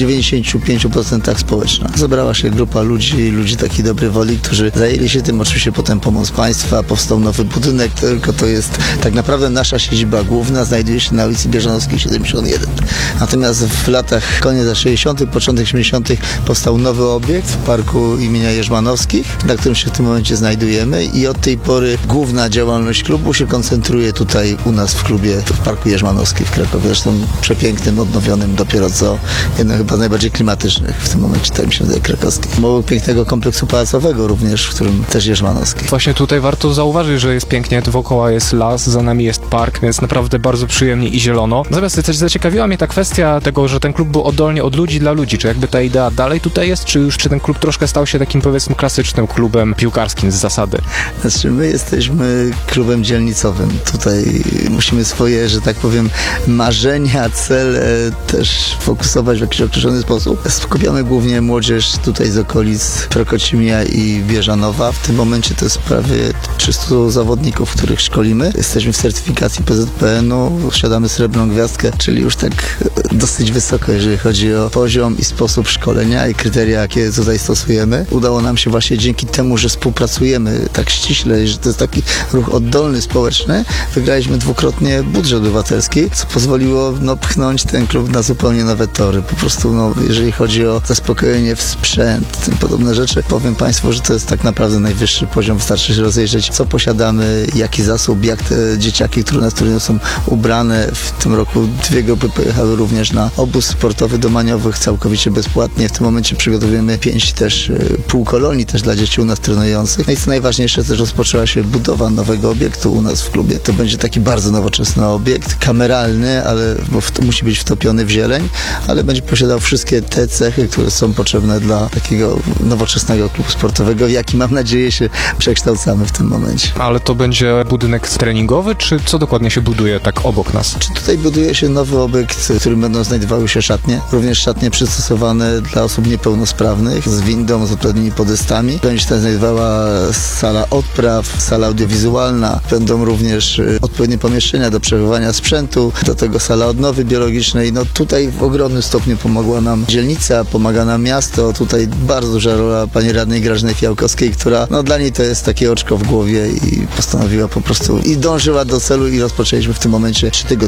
95% społeczna. Zebrała się grupa ludzi takiej dobrej woli, którzy zajęli się tym, oczywiście potem pomoc państwa, powstał nowy budynek, tylko to jest tak naprawdę nasza siedziba główna, znajduje się na ulicy Bieżanowskiej 71. Natomiast w latach koniec lat 60., początek 70. powstał nowy obiekt w parku imienia Jerzmanowskich, na którym się w tym momencie znajdujemy i od tej pory główna działalność klubu się koncentruje tutaj u nas w klubie, w parku Jerzmanowskim w Krakowie. Zresztą przepięknym, odnowionym dopiero co, jedno chyba z najbardziej klimatycznych w tym momencie, tak mi się wydaje, krakowskich. Mało pięknego kompleksu pałacowego również, w którym też Jerzmanowski. Właśnie tutaj warto zauważyć, że jest pięknie, dookoła jest las, za nami jest park, więc naprawdę bardzo przyjemnie i zielono. Natomiast też zaciekawiła mnie ta kwestia tego, że ten klub był oddolnie od ludzi dla ludzi. Czy jakby ta idea dalej tutaj jest, czy ten klub troszkę stał się takim, powiedzmy, klasycznym klubem piłkarskim z zasady? Znaczy, my jesteśmy klubem dzielnicowym. Tutaj musimy swoje, że tak powiem, marzenia, cele też fokusować w jakiś określony sposób. Skupiamy głównie młodzież tutaj z okolic Prokocimia i Bieżanowa. W tym momencie to jest prawie 300 zawodników, których szkolimy. Jesteśmy w certyfikacji PZPN-u, posiadamy srebrną gwiazdkę, czyli już tak dosyć wysoko, jeżeli chodzi o poziom i sposób szkolenia i kryteria, jakie tutaj stosujemy. Udało nam się właśnie dzięki temu, że współpracujemy tak ściśle, że to jest taki ruch oddolny, społeczny, wygraliśmy dwukrotnie budżet obywatelski, co pozwoliło pchnąć ten klub na zupełnie nowe tory. Po prostu, jeżeli chodzi o zaspokojenie w sprzęt, tym podobne rzeczy, powiem Państwu, że to jest tak naprawdę najwyższy poziom. Wystarczy się rozejrzeć, co posiadamy, jaki zasób, jak te dzieciaki, które na turnieju są ubrane. W tym roku 2 grupy pojechały również na obóz sportowy do Maniowych całkowicie bezpłatnie. W tym momencie przygotowujemy 5 też półkolonii też dla dzieci u nas trenujących. No i co najważniejsze, też rozpoczęła się budowa nowego obiektu u nas w klubie. To będzie taki bardzo nowoczesny obiekt, kameralny, bo musi być wtopiony w zieleń, ale będzie posiadał wszystkie te cechy, które są potrzebne dla takiego nowoczesnego klubu sportowego, jaki mam nadzieję się przekształcamy w tym momencie. Ale to będzie budynek treningowy, czy co dokładnie się buduje tak obok nas? Czy tutaj buduje się nowy obiekt, w którym będą znajdowały się szatnie, również szatnie przystosowane dla osób niepełnosprawnych, z windą, z odpowiednimi podestami. Będzie się tam znajdowała sala odpraw, sala audiowizualna, będą również odpowiednie pomieszczenia do przechowywania sprzętu, do tego sala odnowy biologicznej. Tutaj w ogromnym stopniu pomogła nam dzielnica, pomaga nam miasto. Tutaj bardzo duża rola pani radnej Grażyny Fiałkowskiej, która dla niej to jest takie oczko w głowie i postanowiła po prostu i dążyła do celu i rozpoczęliśmy w tym momencie 3 tygodnie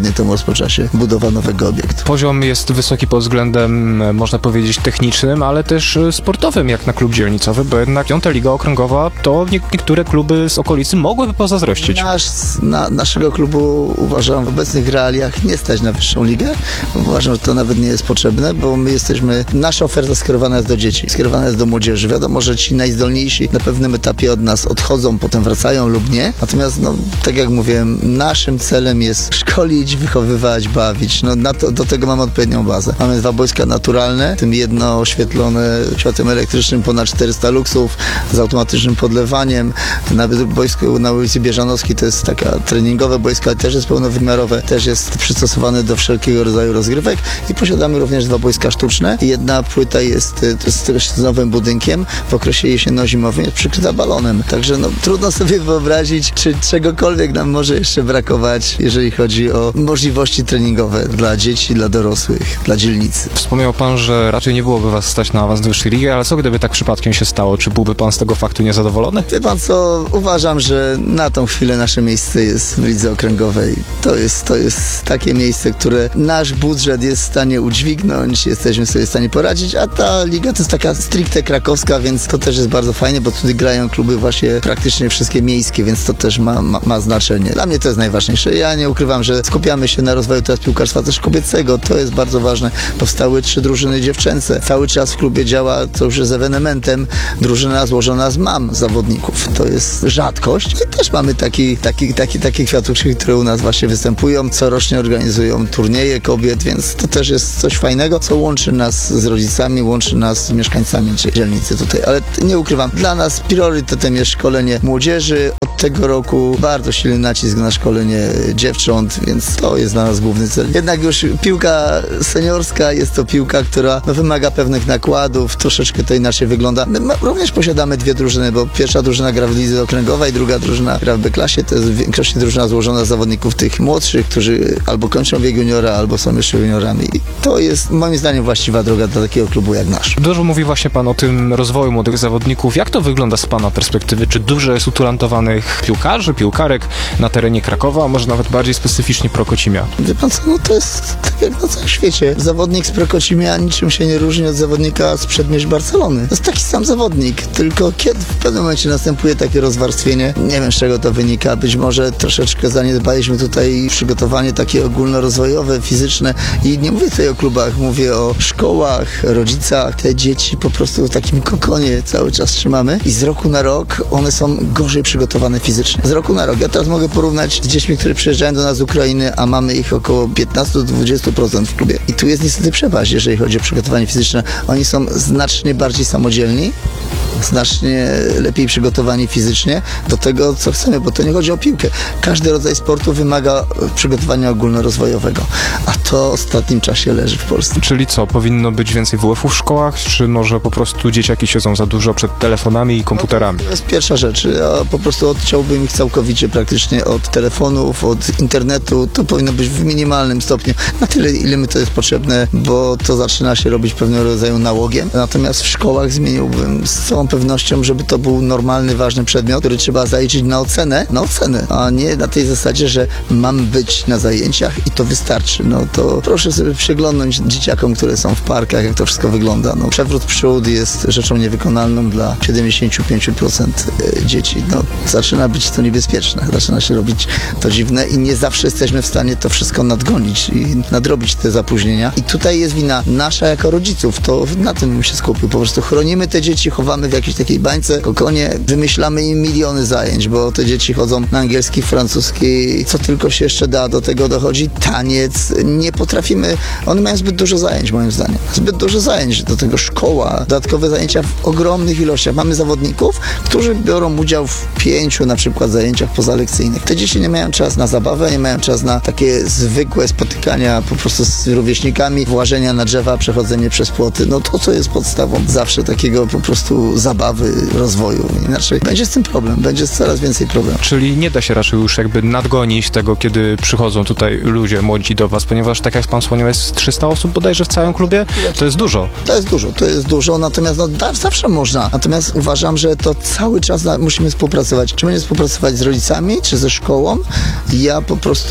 dosłownie temu rozpoczęła się budowa nowego obiektu. Poziom jest wysoki pod względem, można powiedzieć, technicznym, ale też sportowym, jak na klub dzielnicowy, bo jednak 5. Liga Okręgowa to niektóre kluby z okolicy mogłyby pozazdrościć. Naszego klubu uważam w obecnych realiach nie stać na wyższą ligę. Uważam, że to nawet nie jest potrzebne, bo nasza oferta skierowana jest do dzieci, skierowana jest do młodzieży. Wiadomo, że ci najzdolniejsi na pewnym etapie od nas odchodzą, potem wracają lub nie. Natomiast, tak jak mówiłem, naszym celem jest szkolić, wychowywać, bawić. Do tego mamy odpowiednią bazę. Mamy 2 boiska naturalne, w tym jedno oświetlone światłem elektrycznym, ponad 400 luksów, z automatycznym podlewaniem. Nawet boisko na ulicy Bieżanowskiej to jest taka treningowe boisko, ale też jest pełnowymiarowe, też jest przystosowane do wszelkiego rodzaju rozgrywek i posiadamy również 2 boiska sztuczne. Jedna płyta jest z nowym budynkiem, w okresie jesienno-zimowym jest przykryta balonem. Także trudno sobie wyobrazić, czy czegokolwiek nam może jeszcze brakować, jeżeli chodzi o możliwości treningowe dla dzieci, dla dorosłych, dla dzielnicy. Wspomniał pan, że raczej nie byłoby was stać na awans do wyższej ligi, ale co gdyby tak przypadkiem się stało? Czy byłby pan z tego faktu niezadowolony? Wie pan co, uważam, że na tą chwilę nasze miejsce jest w lidze okręgowej. To jest takie miejsce, które nasz budżet jest w stanie udźwignąć, jesteśmy sobie w stanie poradzić, a ta liga to jest taka stricte krakowska, więc to też jest bardzo fajnie, bo tutaj grają kluby właśnie praktycznie wszystkie miejskie, więc to też ma znaczenie. Dla mnie to jest najważniejsze. Ja nie ukrywam, że skupiamy się na rozwoju teraz piłkarstwa też kobiecego. To jest bardzo ważne. Powstały 3 drużyny dziewczęce. Cały czas w klubie działa, to już jest ewenementem, drużyna złożona z mam zawodników. To jest rzadkość. I też mamy takie kwiatuszki, które u nas właśnie występują. Corocznie organizują turnieje kobiet, więc to też jest coś fajnego, co łączy nas z rodzicami, łączy nas z mieszkańcami dzielnicy tutaj. Ale nie ukrywam, dla nas priorytetem jest szkolenie młodzieży. Od tego roku bardzo silny nacisk na szkolenie dziewcząt, więc to jest dla nas główny cel. Jednak już piłka seniorska jest to piłka, która wymaga pewnych nakładów, troszeczkę to inaczej wygląda. My również posiadamy 2 drużyny, bo pierwsza drużyna gra w lidze okręgowej, druga drużyna gra w B-klasie. To jest w większości drużyna złożona z zawodników tych młodszych, którzy albo kończą wiek juniora, albo są jeszcze juniorami. I to jest moim zdaniem właściwa droga dla takiego klubu jak nasz. Dużo mówi właśnie pan o tym rozwoju młodych zawodników. Jak to wygląda z pana perspektywy? Czy dużo jest utalentowanych piłkarzy, piłkarek na terenie Krakowa, a może nawet bardziej specyficznie Prokocimia? Wie pan co, to jest tak jak na całym świecie. Zawodnik z Prokocimia niczym się nie różni od zawodnika z przedmieść Barcelony. To jest taki sam zawodnik, tylko kiedy w pewnym momencie następuje takie rozwarstwienie, nie wiem z czego to wynika, być może troszeczkę zaniedbaliśmy tutaj przygotowanie takie ogólnorozwojowe, fizyczne i nie mówię tutaj o klubach, mówię o szkołach, rodzicach. Te dzieci po prostu w takim kokonie cały czas trzymamy i z roku na rok one są gorzej przygotowane fizycznie. Z roku na rok. Ja teraz mogę porównać z dziećmi, które przyjeżdżają do nas z Ukrainy, a mamy ich około 15-20% w klubie. I tu jest niestety przepaść, jeżeli chodzi o przygotowanie fizyczne. Oni są znacznie bardziej samodzielni, znacznie lepiej przygotowani fizycznie do tego, co chcemy, bo to nie chodzi o piłkę. Każdy rodzaj sportu wymaga przygotowania ogólnorozwojowego, a to w ostatnim czasie leży w Polsce. Czyli co, powinno być więcej WF-ów w szkołach, czy może po prostu dzieciaki siedzą za dużo przed telefonami i komputerami? To jest pierwsza rzecz. Ja po prostu odciąłbym ich całkowicie praktycznie od telefonów, od internetu. To powinno być w minimalnym stopniu. Na tyle, ile mi to jest potrzebne, bo to zaczyna się robić pewnego rodzaju nałogiem. Natomiast w szkołach zmieniłbym z całą pewnością, żeby to był normalny, ważny przedmiot, który trzeba zaliczyć na ocenę, a nie na tej zasadzie, że mam być na zajęciach i to wystarczy. No to proszę sobie przyglądnąć dzieciakom, które są w parkach, jak to wszystko wygląda. No, przewrót przód jest rzeczą niewykonalną dla 75% dzieci. No, zaczyna być to niebezpieczne, zaczyna się robić to dziwne i nie zawsze jesteśmy w stanie to wszystko nadgonić i nadrobić te zapóźnienia. I tutaj jest wina nasza jako rodziców, to na tym bym się skupił. Po prostu chronimy te dzieci, chowamy w jakiejś takiej bańce, kokonie, wymyślamy im miliony zajęć, bo te dzieci chodzą na angielski, francuski, co tylko się jeszcze da, do tego dochodzi taniec, nie potrafimy, one mają zbyt dużo zajęć moim zdaniem, zbyt dużo zajęć, do tego szkoła, dodatkowe zajęcia w ogromnych ilościach. Mamy zawodników, którzy biorą udział w 5 na przykład zajęciach pozalekcyjnych. Te dzieci nie mają czas na zabawę, nie mają czas na takie zwykłe spotykania po prostu z rówieśnikami, włażenia na drzewa, przechodzenie przez płoty, no to co jest podstawą zawsze takiego po prostu zabawy, rozwoju. Inaczej będzie z tym problem, będzie coraz więcej problemów. Czyli nie da się raczej już jakby nadgonić tego, kiedy przychodzą tutaj ludzie młodzi do was, ponieważ tak jak pan wspomniał, jest 300 osób bodajże w całym klubie? To jest dużo. To jest dużo, natomiast zawsze można. Natomiast uważam, że to cały czas musimy współpracować. Czy będziemy współpracować z rodzicami, czy ze szkołą? Ja po prostu uważam,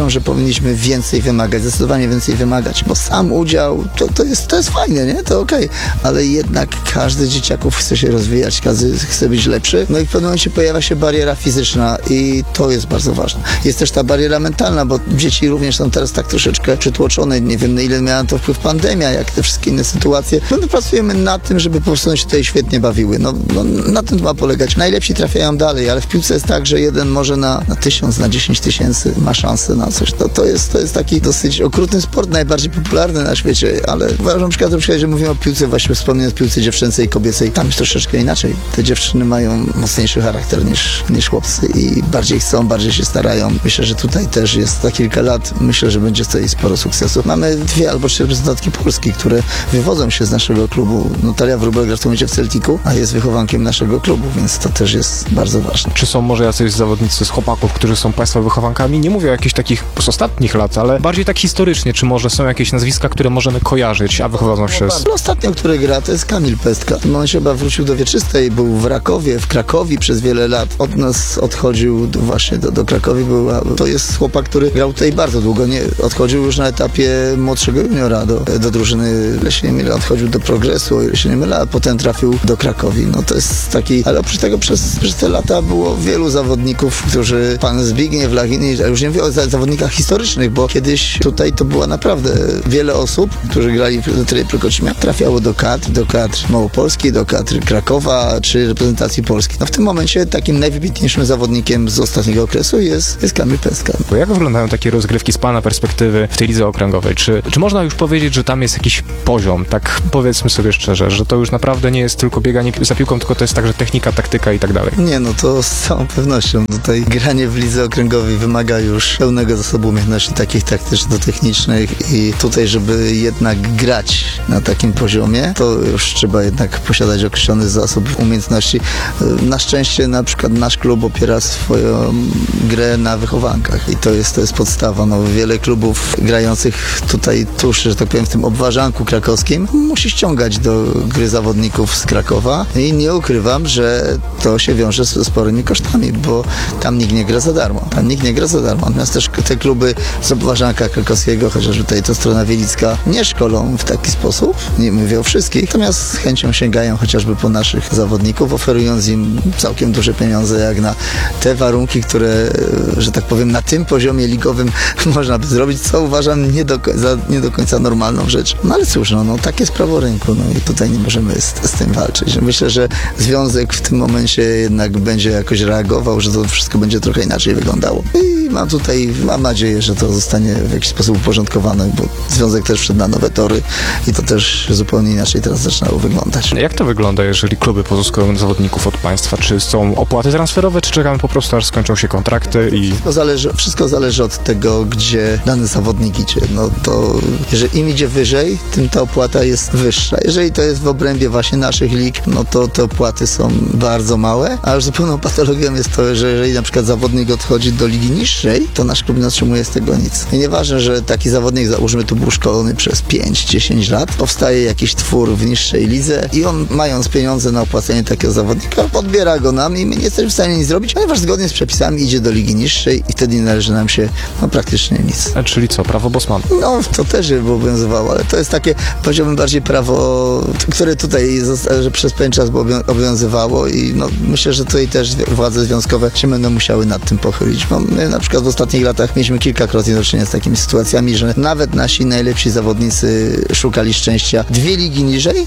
uważam, że powinniśmy więcej wymagać, zdecydowanie więcej wymagać, bo sam udział to jest fajne, nie? To okej, ale jednak każdy dzieciaków chce się rozwijać, każdy chce być lepszy, no i w pewnym momencie pojawia się bariera fizyczna i to jest bardzo ważne. Jest też ta bariera mentalna, bo dzieci również są teraz tak troszeczkę przytłoczone, nie wiem na ile miała to wpływ pandemia, jak te wszystkie inne sytuacje. No my pracujemy nad tym, żeby po prostu się tutaj świetnie bawiły. No, na tym ma polegać. Najlepsi trafiają dalej, ale w piłce jest tak, że jeden może na 1000, na 10 tysięcy ma szansę na coś. To jest taki dosyć okrutny sport, najbardziej popularny na świecie, ale uważam na przykład, że mówimy o piłce, właśnie wspomniałem o piłce dziewczęcej i kobiecej, tam jest troszeczkę inaczej. Te dziewczyny mają mocniejszy charakter niż chłopcy i bardziej chcą, bardziej się starają. Myślę, że tutaj też jest za kilka lat, myślę, że będzie tutaj sporo sukcesów. Mamy 2 albo 3 reprezentantki Polski, które wywodzą się z naszego klubu. Natalia Wróbel gra w tym momencie w Celticu, a jest wychowankiem naszego klubu, więc to też jest bardzo ważne. Czy są może jacyś zawodnicy z chłopaków, którzy są Państwa wychowankami? Nie mówię o jakichś takich z ostatnich lat, ale bardziej tak historycznie. Czy może są jakieś nazwiska, które możemy kojarzyć, a wychodzą się z... Ostatnio, który gra, to jest Kamil Pestka. W tym momencie chyba wrócił do Wieczystej, był w Rakowie, w Krakowie przez wiele lat. Od nas odchodził właśnie do Krakowi. To jest chłopak, który grał tutaj bardzo długo. Nie odchodził już na etapie młodszego juniora do drużyny, ile się nie mylę, odchodził do Progresu, o ile się nie mylę, a potem trafił do Krakowi. No to jest taki, ale oprócz tego przez te lata było wielu zawodników, którzy, pan Zbigniew Lachini, już nie mówię o zawodnikach historycznych, bo kiedyś tutaj to było naprawdę wiele osób, którzy grali w Loterii Prokocimia, trafiało do kadr Małopolski, do kadr Krakowa, czy reprezentacji Polski. No w tym momencie takim najwybitniejszym zawodnikiem z ostatniego okresu jest Kamil Pestka. Bo jak wyglądają takie rozgrywki z Pana perspektywy w tej lidze okręgowej? Czy można już powiedzieć, że tam jest jakiś poziom? Tak powiedzmy sobie szczerze, że to już naprawdę nie jest tylko bieganie za piłką, tylko to jest także technika, taktyka i tak dalej. Nie, no to z całą pewnością. Tutaj granie w lidze okręgowej wymaga już pełnego zasobu umiejętności takich taktyczno-technicznych i tutaj, żeby jednak grać na takim poziomie, to już trzeba jednak posiadać określony zasób umiejętności. Na szczęście na przykład nasz klub opiera swoją grę na wychowankach i to jest podstawa. No, wiele klubów grających tutaj tuż, że tak powiem, w tym obwarzanku krakowskim musi ściągać do gry zawodników z Krakowa i nie ukrywam, że to się wiąże z sporymi kosztami, bo tam nikt nie gra za darmo. Natomiast też te kluby z obwarzanka krakowskiego, chociaż tutaj to strona wielicka, nie szkolą w taki sposób, nie mówię o wszystkich, natomiast z chęcią sięgają chociażby po naszych zawodników, oferując im całkiem duże pieniądze, jak na te warunki, które, że tak powiem, na tym poziomie ligowym można by zrobić, co uważam nie do końca normalną rzecz. No ale cóż, no takie jest prawo rynku, no i tutaj nie możemy z tym walczyć. Myślę, że związek w tym momencie jednak będzie jakoś reagował, że to wszystko będzie trochę inaczej wyglądało. I mam nadzieję, że to zostanie w jakiś sposób uporządkowane, bo związek też wszedł na nowe tory i to też zupełnie inaczej teraz zaczynało wyglądać. Jak to wygląda, jeżeli kluby pozyskują zawodników od państwa? Czy są opłaty transferowe, czy czekamy po prostu, aż skończą się kontrakty i... Wszystko zależy od tego, gdzie dany zawodnik idzie. No to jeżeli im idzie wyżej, tym ta opłata jest wyższa. Jeżeli to jest w obrębie właśnie naszych lig, no to te opłaty są bardzo małe, a już zupełną patologią jest to, że jeżeli na przykład zawodnik odchodzi do ligi niższej, to nasz klub nie otrzymuje z tego nic. I nieważne, że taki zawodnik, załóżmy, tu był szkolony przez 5-10 lat, powstaje jakiś twór w niższej lidze i on, mając pieniądze na opłacenie takiego zawodnika, podbiera go nam i my nie jesteśmy w stanie nic zrobić, ponieważ zgodnie z przepisami idzie do ligi niższej i wtedy nie należy nam się praktycznie nic. A czyli co, prawo Bosman? No, to też by obowiązywało, ale to jest takie, powiedziałbym, bardziej prawo, które tutaj że przez pewien czas obowiązywało i no, myślę, że tutaj też władze związkowe się będą musiały nad tym pochylić. Bo my na przykład w ostatnich latach mieliśmy kilkakrotnie do czynienia z takimi sytuacjami, że nawet nasi najlepsi zawodnicy szukali szczęścia 2 ligi niżej,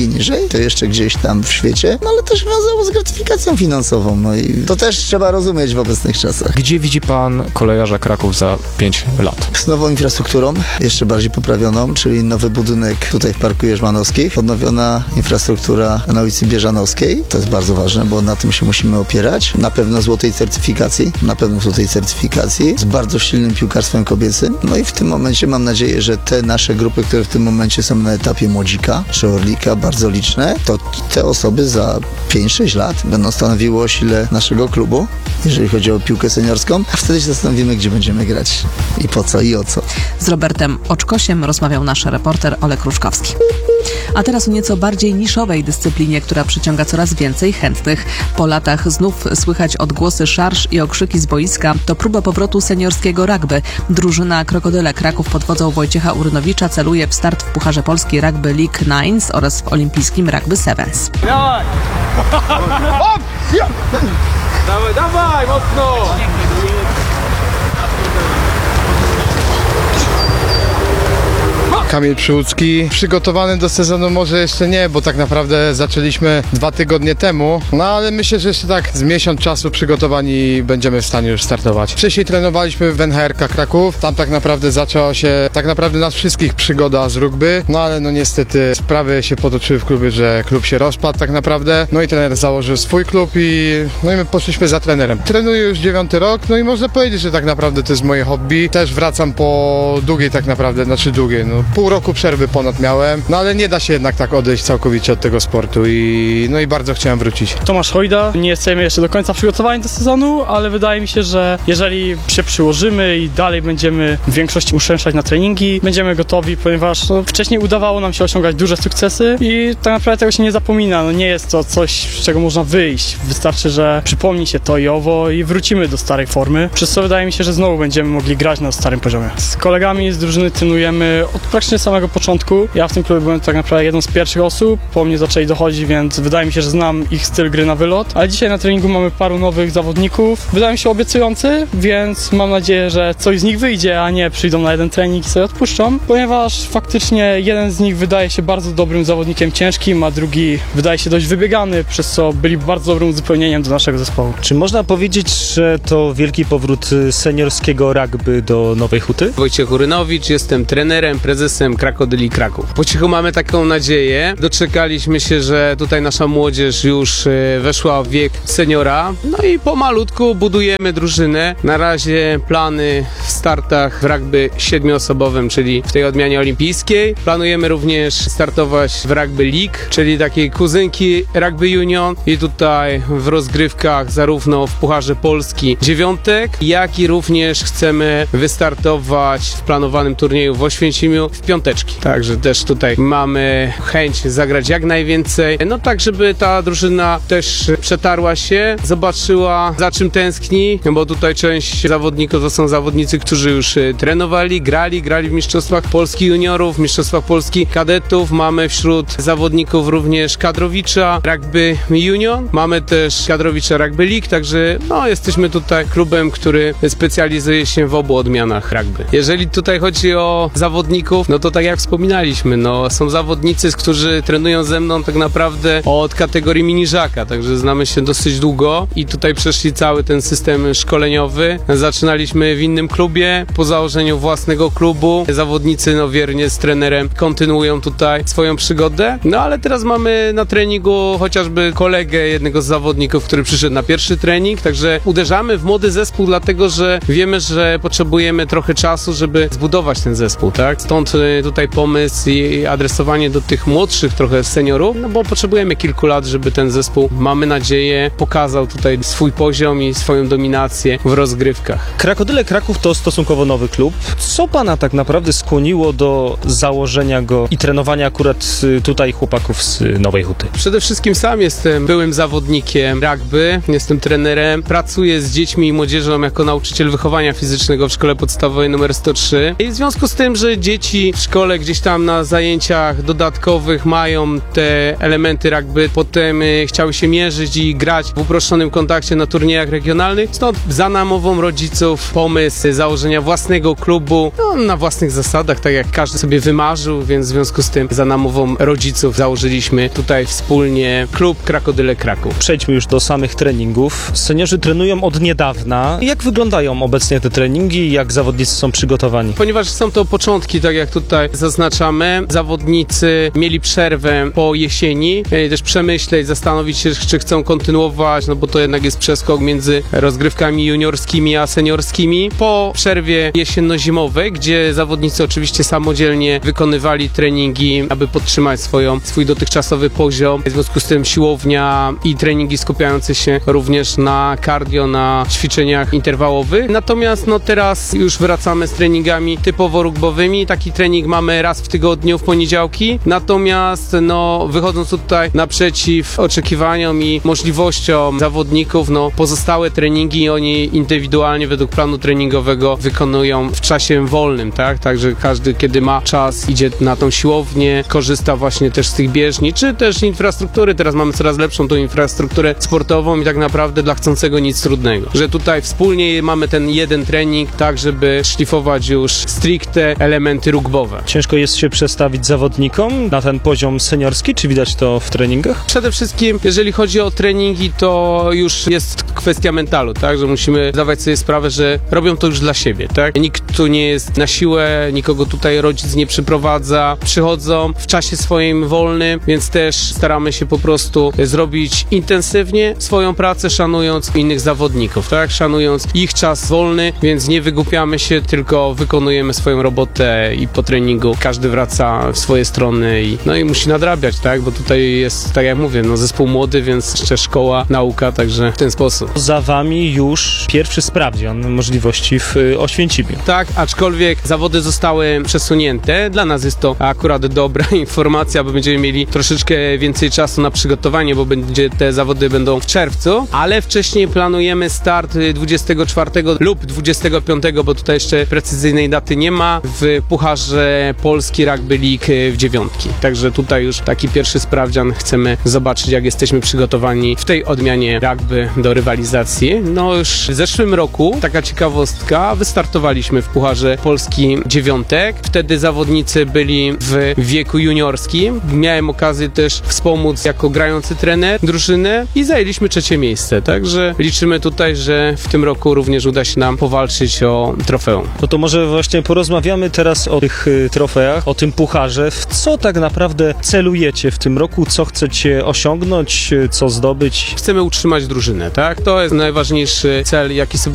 to jeszcze gdzieś tam w świecie, no ale też wiązało z gratyfikacją finansową, no i to też trzeba rozumieć w obecnych czasach. Gdzie widzi pan Kolejarza Kraków za 5 lat? Z nową infrastrukturą, jeszcze bardziej poprawioną, czyli nowy budynek tutaj w Parku Jerzmanowskich, odnowiona infrastruktura na ulicy Bieżanowskiej, to jest bardzo ważne, bo na tym się musimy opierać, na pewno złotej certyfikacji, z bardzo silnym piłkarstwem kobiecym, no i w tym momencie mam nadzieję, że te nasze grupy, które w tym momencie są na etapie młodzika czy orlika, bardzo liczne, to te osoby za 5-6 lat będą stanowiły osilę naszego klubu, jeżeli chodzi o piłkę seniorską, a wtedy się zastanowimy, gdzie będziemy grać i po co i o co. Z Robertem Oczkosiem rozmawiał nasz reporter Olek Ruszkowski. A teraz o nieco bardziej niszowej dyscyplinie, która przyciąga coraz więcej chętnych. Po latach znów słychać odgłosy szarż i okrzyki z boiska. To próba powrotu seniorskiego rugby. Drużyna Krokodyle Kraków pod wodzą Wojciecha Urynowicza celuje w start w Pucharze Polski Rugby League Nines oraz w olimpijskim Rugby Sevens. Dawaj! Dawaj, mocno! Kamil Przyłódzki. Przygotowany do sezonu może jeszcze nie, bo tak naprawdę zaczęliśmy 2 tygodnie temu, no ale myślę, że jeszcze tak z miesiąc czasu przygotowani będziemy w stanie już startować. Wcześniej trenowaliśmy w NHRK Kraków, tam tak naprawdę zaczęła się nas wszystkich przygoda z rugby, no ale no niestety sprawy się potoczyły w klubie, że klub się rozpadł tak naprawdę, no i trener założył swój klub i my poszliśmy za trenerem. Trenuję już 9 rok, no i można powiedzieć, że tak naprawdę to jest moje hobby. Też wracam po długiej tak naprawdę, pół roku przerwy ponad miałem, no ale nie da się jednak tak odejść całkowicie od tego sportu i bardzo chciałem wrócić. Tomasz Hojda, nie jesteśmy jeszcze do końca przygotowani do sezonu, ale wydaje mi się, że jeżeli się przyłożymy i dalej będziemy w większości uczęszczać na treningi, będziemy gotowi, ponieważ wcześniej udawało nam się osiągać duże sukcesy i tak naprawdę tego się nie zapomina, nie jest to coś, z czego można wyjść, wystarczy, że przypomni się to i owo i wrócimy do starej formy, przez co wydaje mi się, że znowu będziemy mogli grać na starym poziomie. Z kolegami z drużyny trenujemy od praktycznie samego początku. Ja w tym klubie byłem tak naprawdę jedną z pierwszych osób, po mnie zaczęli dochodzić, więc wydaje mi się, że znam ich styl gry na wylot, ale dzisiaj na treningu mamy paru nowych zawodników. Wydaje mi się obiecujący, więc mam nadzieję, że coś z nich wyjdzie, a nie przyjdą na jeden trening i sobie odpuszczą, ponieważ faktycznie jeden z nich wydaje się bardzo dobrym zawodnikiem ciężkim, a drugi wydaje się dość wybiegany, przez co byli bardzo dobrym uzupełnieniem do naszego zespołu. Czy można powiedzieć, że to wielki powrót seniorskiego rugby do Nowej Huty? Wojciech Urynowicz, jestem trenerem, prezesem Krokodyli Kraków. Po cichu mamy taką nadzieję. Doczekaliśmy się, że tutaj nasza młodzież już weszła w wiek seniora. No i pomalutku budujemy drużynę. Na razie plany w startach w rugby 7-osobowym, czyli w tej odmianie olimpijskiej. Planujemy również startować w Rugby League, czyli takiej kuzynki Rugby Union i tutaj w rozgrywkach zarówno w Pucharze Polski 9, jak i również chcemy wystartować w planowanym turnieju w Oświęcimiu w 5. Także też tutaj mamy chęć zagrać jak najwięcej, no tak, żeby ta drużyna też przetarła się, zobaczyła za czym tęskni, bo tutaj część zawodników to są zawodnicy, którzy już trenowali, grali w Mistrzostwach Polski Juniorów, Mistrzostwach Polski Kadetów, mamy wśród zawodników również kadrowicza Rugby Union, mamy też kadrowicza Rugby League, także no jesteśmy tutaj klubem, który specjalizuje się w obu odmianach rugby. Jeżeli tutaj chodzi o zawodników, no to tak jak wspominaliśmy, no są zawodnicy, którzy trenują ze mną tak naprawdę od kategorii miniżaka, także znamy się dosyć długo i tutaj przeszli cały ten system szkoleniowy. Zaczynaliśmy w innym klubie, po założeniu własnego klubu. Zawodnicy no wiernie z trenerem kontynuują tutaj swoją przygodę, no ale teraz mamy na treningu chociażby kolegę jednego z zawodników, który przyszedł na pierwszy trening, także uderzamy w młody zespół, dlatego że wiemy, że potrzebujemy trochę czasu, żeby zbudować ten zespół, tak? Stąd tutaj pomysł i adresowanie do tych młodszych trochę seniorów, no bo potrzebujemy kilku lat, żeby ten zespół, mamy nadzieję, pokazał tutaj swój poziom i swoją dominację w rozgrywkach. Krokodyle Kraków to stosunkowo nowy klub. Co pana tak naprawdę skłoniło do założenia go i trenowania akurat tutaj chłopaków z Nowej Huty? Przede wszystkim sam jestem byłym zawodnikiem rugby, jestem trenerem, pracuję z dziećmi i młodzieżą jako nauczyciel wychowania fizycznego w szkole podstawowej nr 103 i w związku z tym, że dzieci w szkole gdzieś tam na zajęciach dodatkowych mają te elementy rugby, potem chciały się mierzyć i grać w uproszczonym kontakcie na turniejach regionalnych, stąd za namową rodziców pomysł założenia własnego klubu, no, na własnych zasadach, tak jak każdy sobie wymarzył, więc w związku z tym za namową rodziców założyliśmy tutaj wspólnie klub Krokodyle Kraków. Przejdźmy już do samych treningów. Seniorzy trenują od niedawna. Jak wyglądają obecnie te treningi? Jak zawodnicy są przygotowani? Ponieważ są to początki, tak jak tutaj zaznaczamy, zawodnicy mieli przerwę po jesieni, mieli też przemyśleć, zastanowić się, czy chcą kontynuować, no bo to jednak jest przeskok między rozgrywkami juniorskimi a seniorskimi. Po przerwie jesienno-zimowej, gdzie zawodnicy oczywiście samodzielnie wykonywali treningi, aby podtrzymać swój dotychczasowy poziom. W związku z tym siłownia i treningi skupiające się również na cardio, na ćwiczeniach interwałowych. Natomiast no teraz już wracamy z treningami typowo rugbowymi. Taki trening trening mamy raz w tygodniu w poniedziałki, natomiast wychodząc tutaj naprzeciw oczekiwaniom i możliwościom zawodników, pozostałe treningi oni indywidualnie według planu treningowego wykonują w czasie wolnym, tak? Także każdy, kiedy ma czas, idzie na tą siłownię, korzysta właśnie też z tych bieżni, czy też infrastruktury. Teraz mamy coraz lepszą tą infrastrukturę sportową i tak naprawdę dla chcącego nic trudnego. Że tutaj wspólnie mamy ten jeden trening, tak żeby szlifować już stricte elementy rugbowe. Ciężko jest się przestawić zawodnikom na ten poziom seniorski, czy widać to w treningach? Przede wszystkim, jeżeli chodzi o treningi, to już jest kwestia mentalu, tak, że musimy zdawać sobie sprawę, że robią to już dla siebie, tak. Nikt tu nie jest na siłę, nikogo tutaj rodzic nie przyprowadza, przychodzą w czasie swoim wolnym, więc też staramy się po prostu zrobić intensywnie swoją pracę, szanując innych zawodników, tak, szanując ich czas wolny, więc nie wygłupiamy się, tylko wykonujemy swoją robotę i po treningu każdy wraca w swoje strony i musi nadrabiać, tak, bo tutaj jest, tak jak mówię, zespół młody, więc jeszcze szkoła, nauka, także w ten sposób. Za wami już pierwszy sprawdzian możliwości w Oświęcimiu. Tak, aczkolwiek zawody zostały przesunięte. Dla nas jest to akurat dobra informacja, bo będziemy mieli troszeczkę więcej czasu na przygotowanie, bo te zawody będą w czerwcu, ale wcześniej planujemy start 24 lub 25, bo tutaj jeszcze precyzyjnej daty nie ma, w Pucharze Polski Rugby League w dziewiątki. Także tutaj już taki pierwszy sprawdzian chcemy zobaczyć, jak jesteśmy przygotowani w tej odmianie rugby do rywalizacji. Już w zeszłym roku, taka ciekawostka, wystartowaliśmy w Pucharze Polski dziewiątek. Wtedy zawodnicy byli w wieku juniorskim. Miałem okazję też wspomóc jako grający trener drużynę i zajęliśmy 3. miejsce. Także liczymy tutaj, że w tym roku również uda się nam powalczyć o trofeum. To może właśnie porozmawiamy teraz o tych trofeach, o tym pucharze. W co tak naprawdę celujecie w tym roku? Co chcecie osiągnąć? Co zdobyć? Chcemy utrzymać drużynę, tak? To jest najważniejszy cel, jaki sobie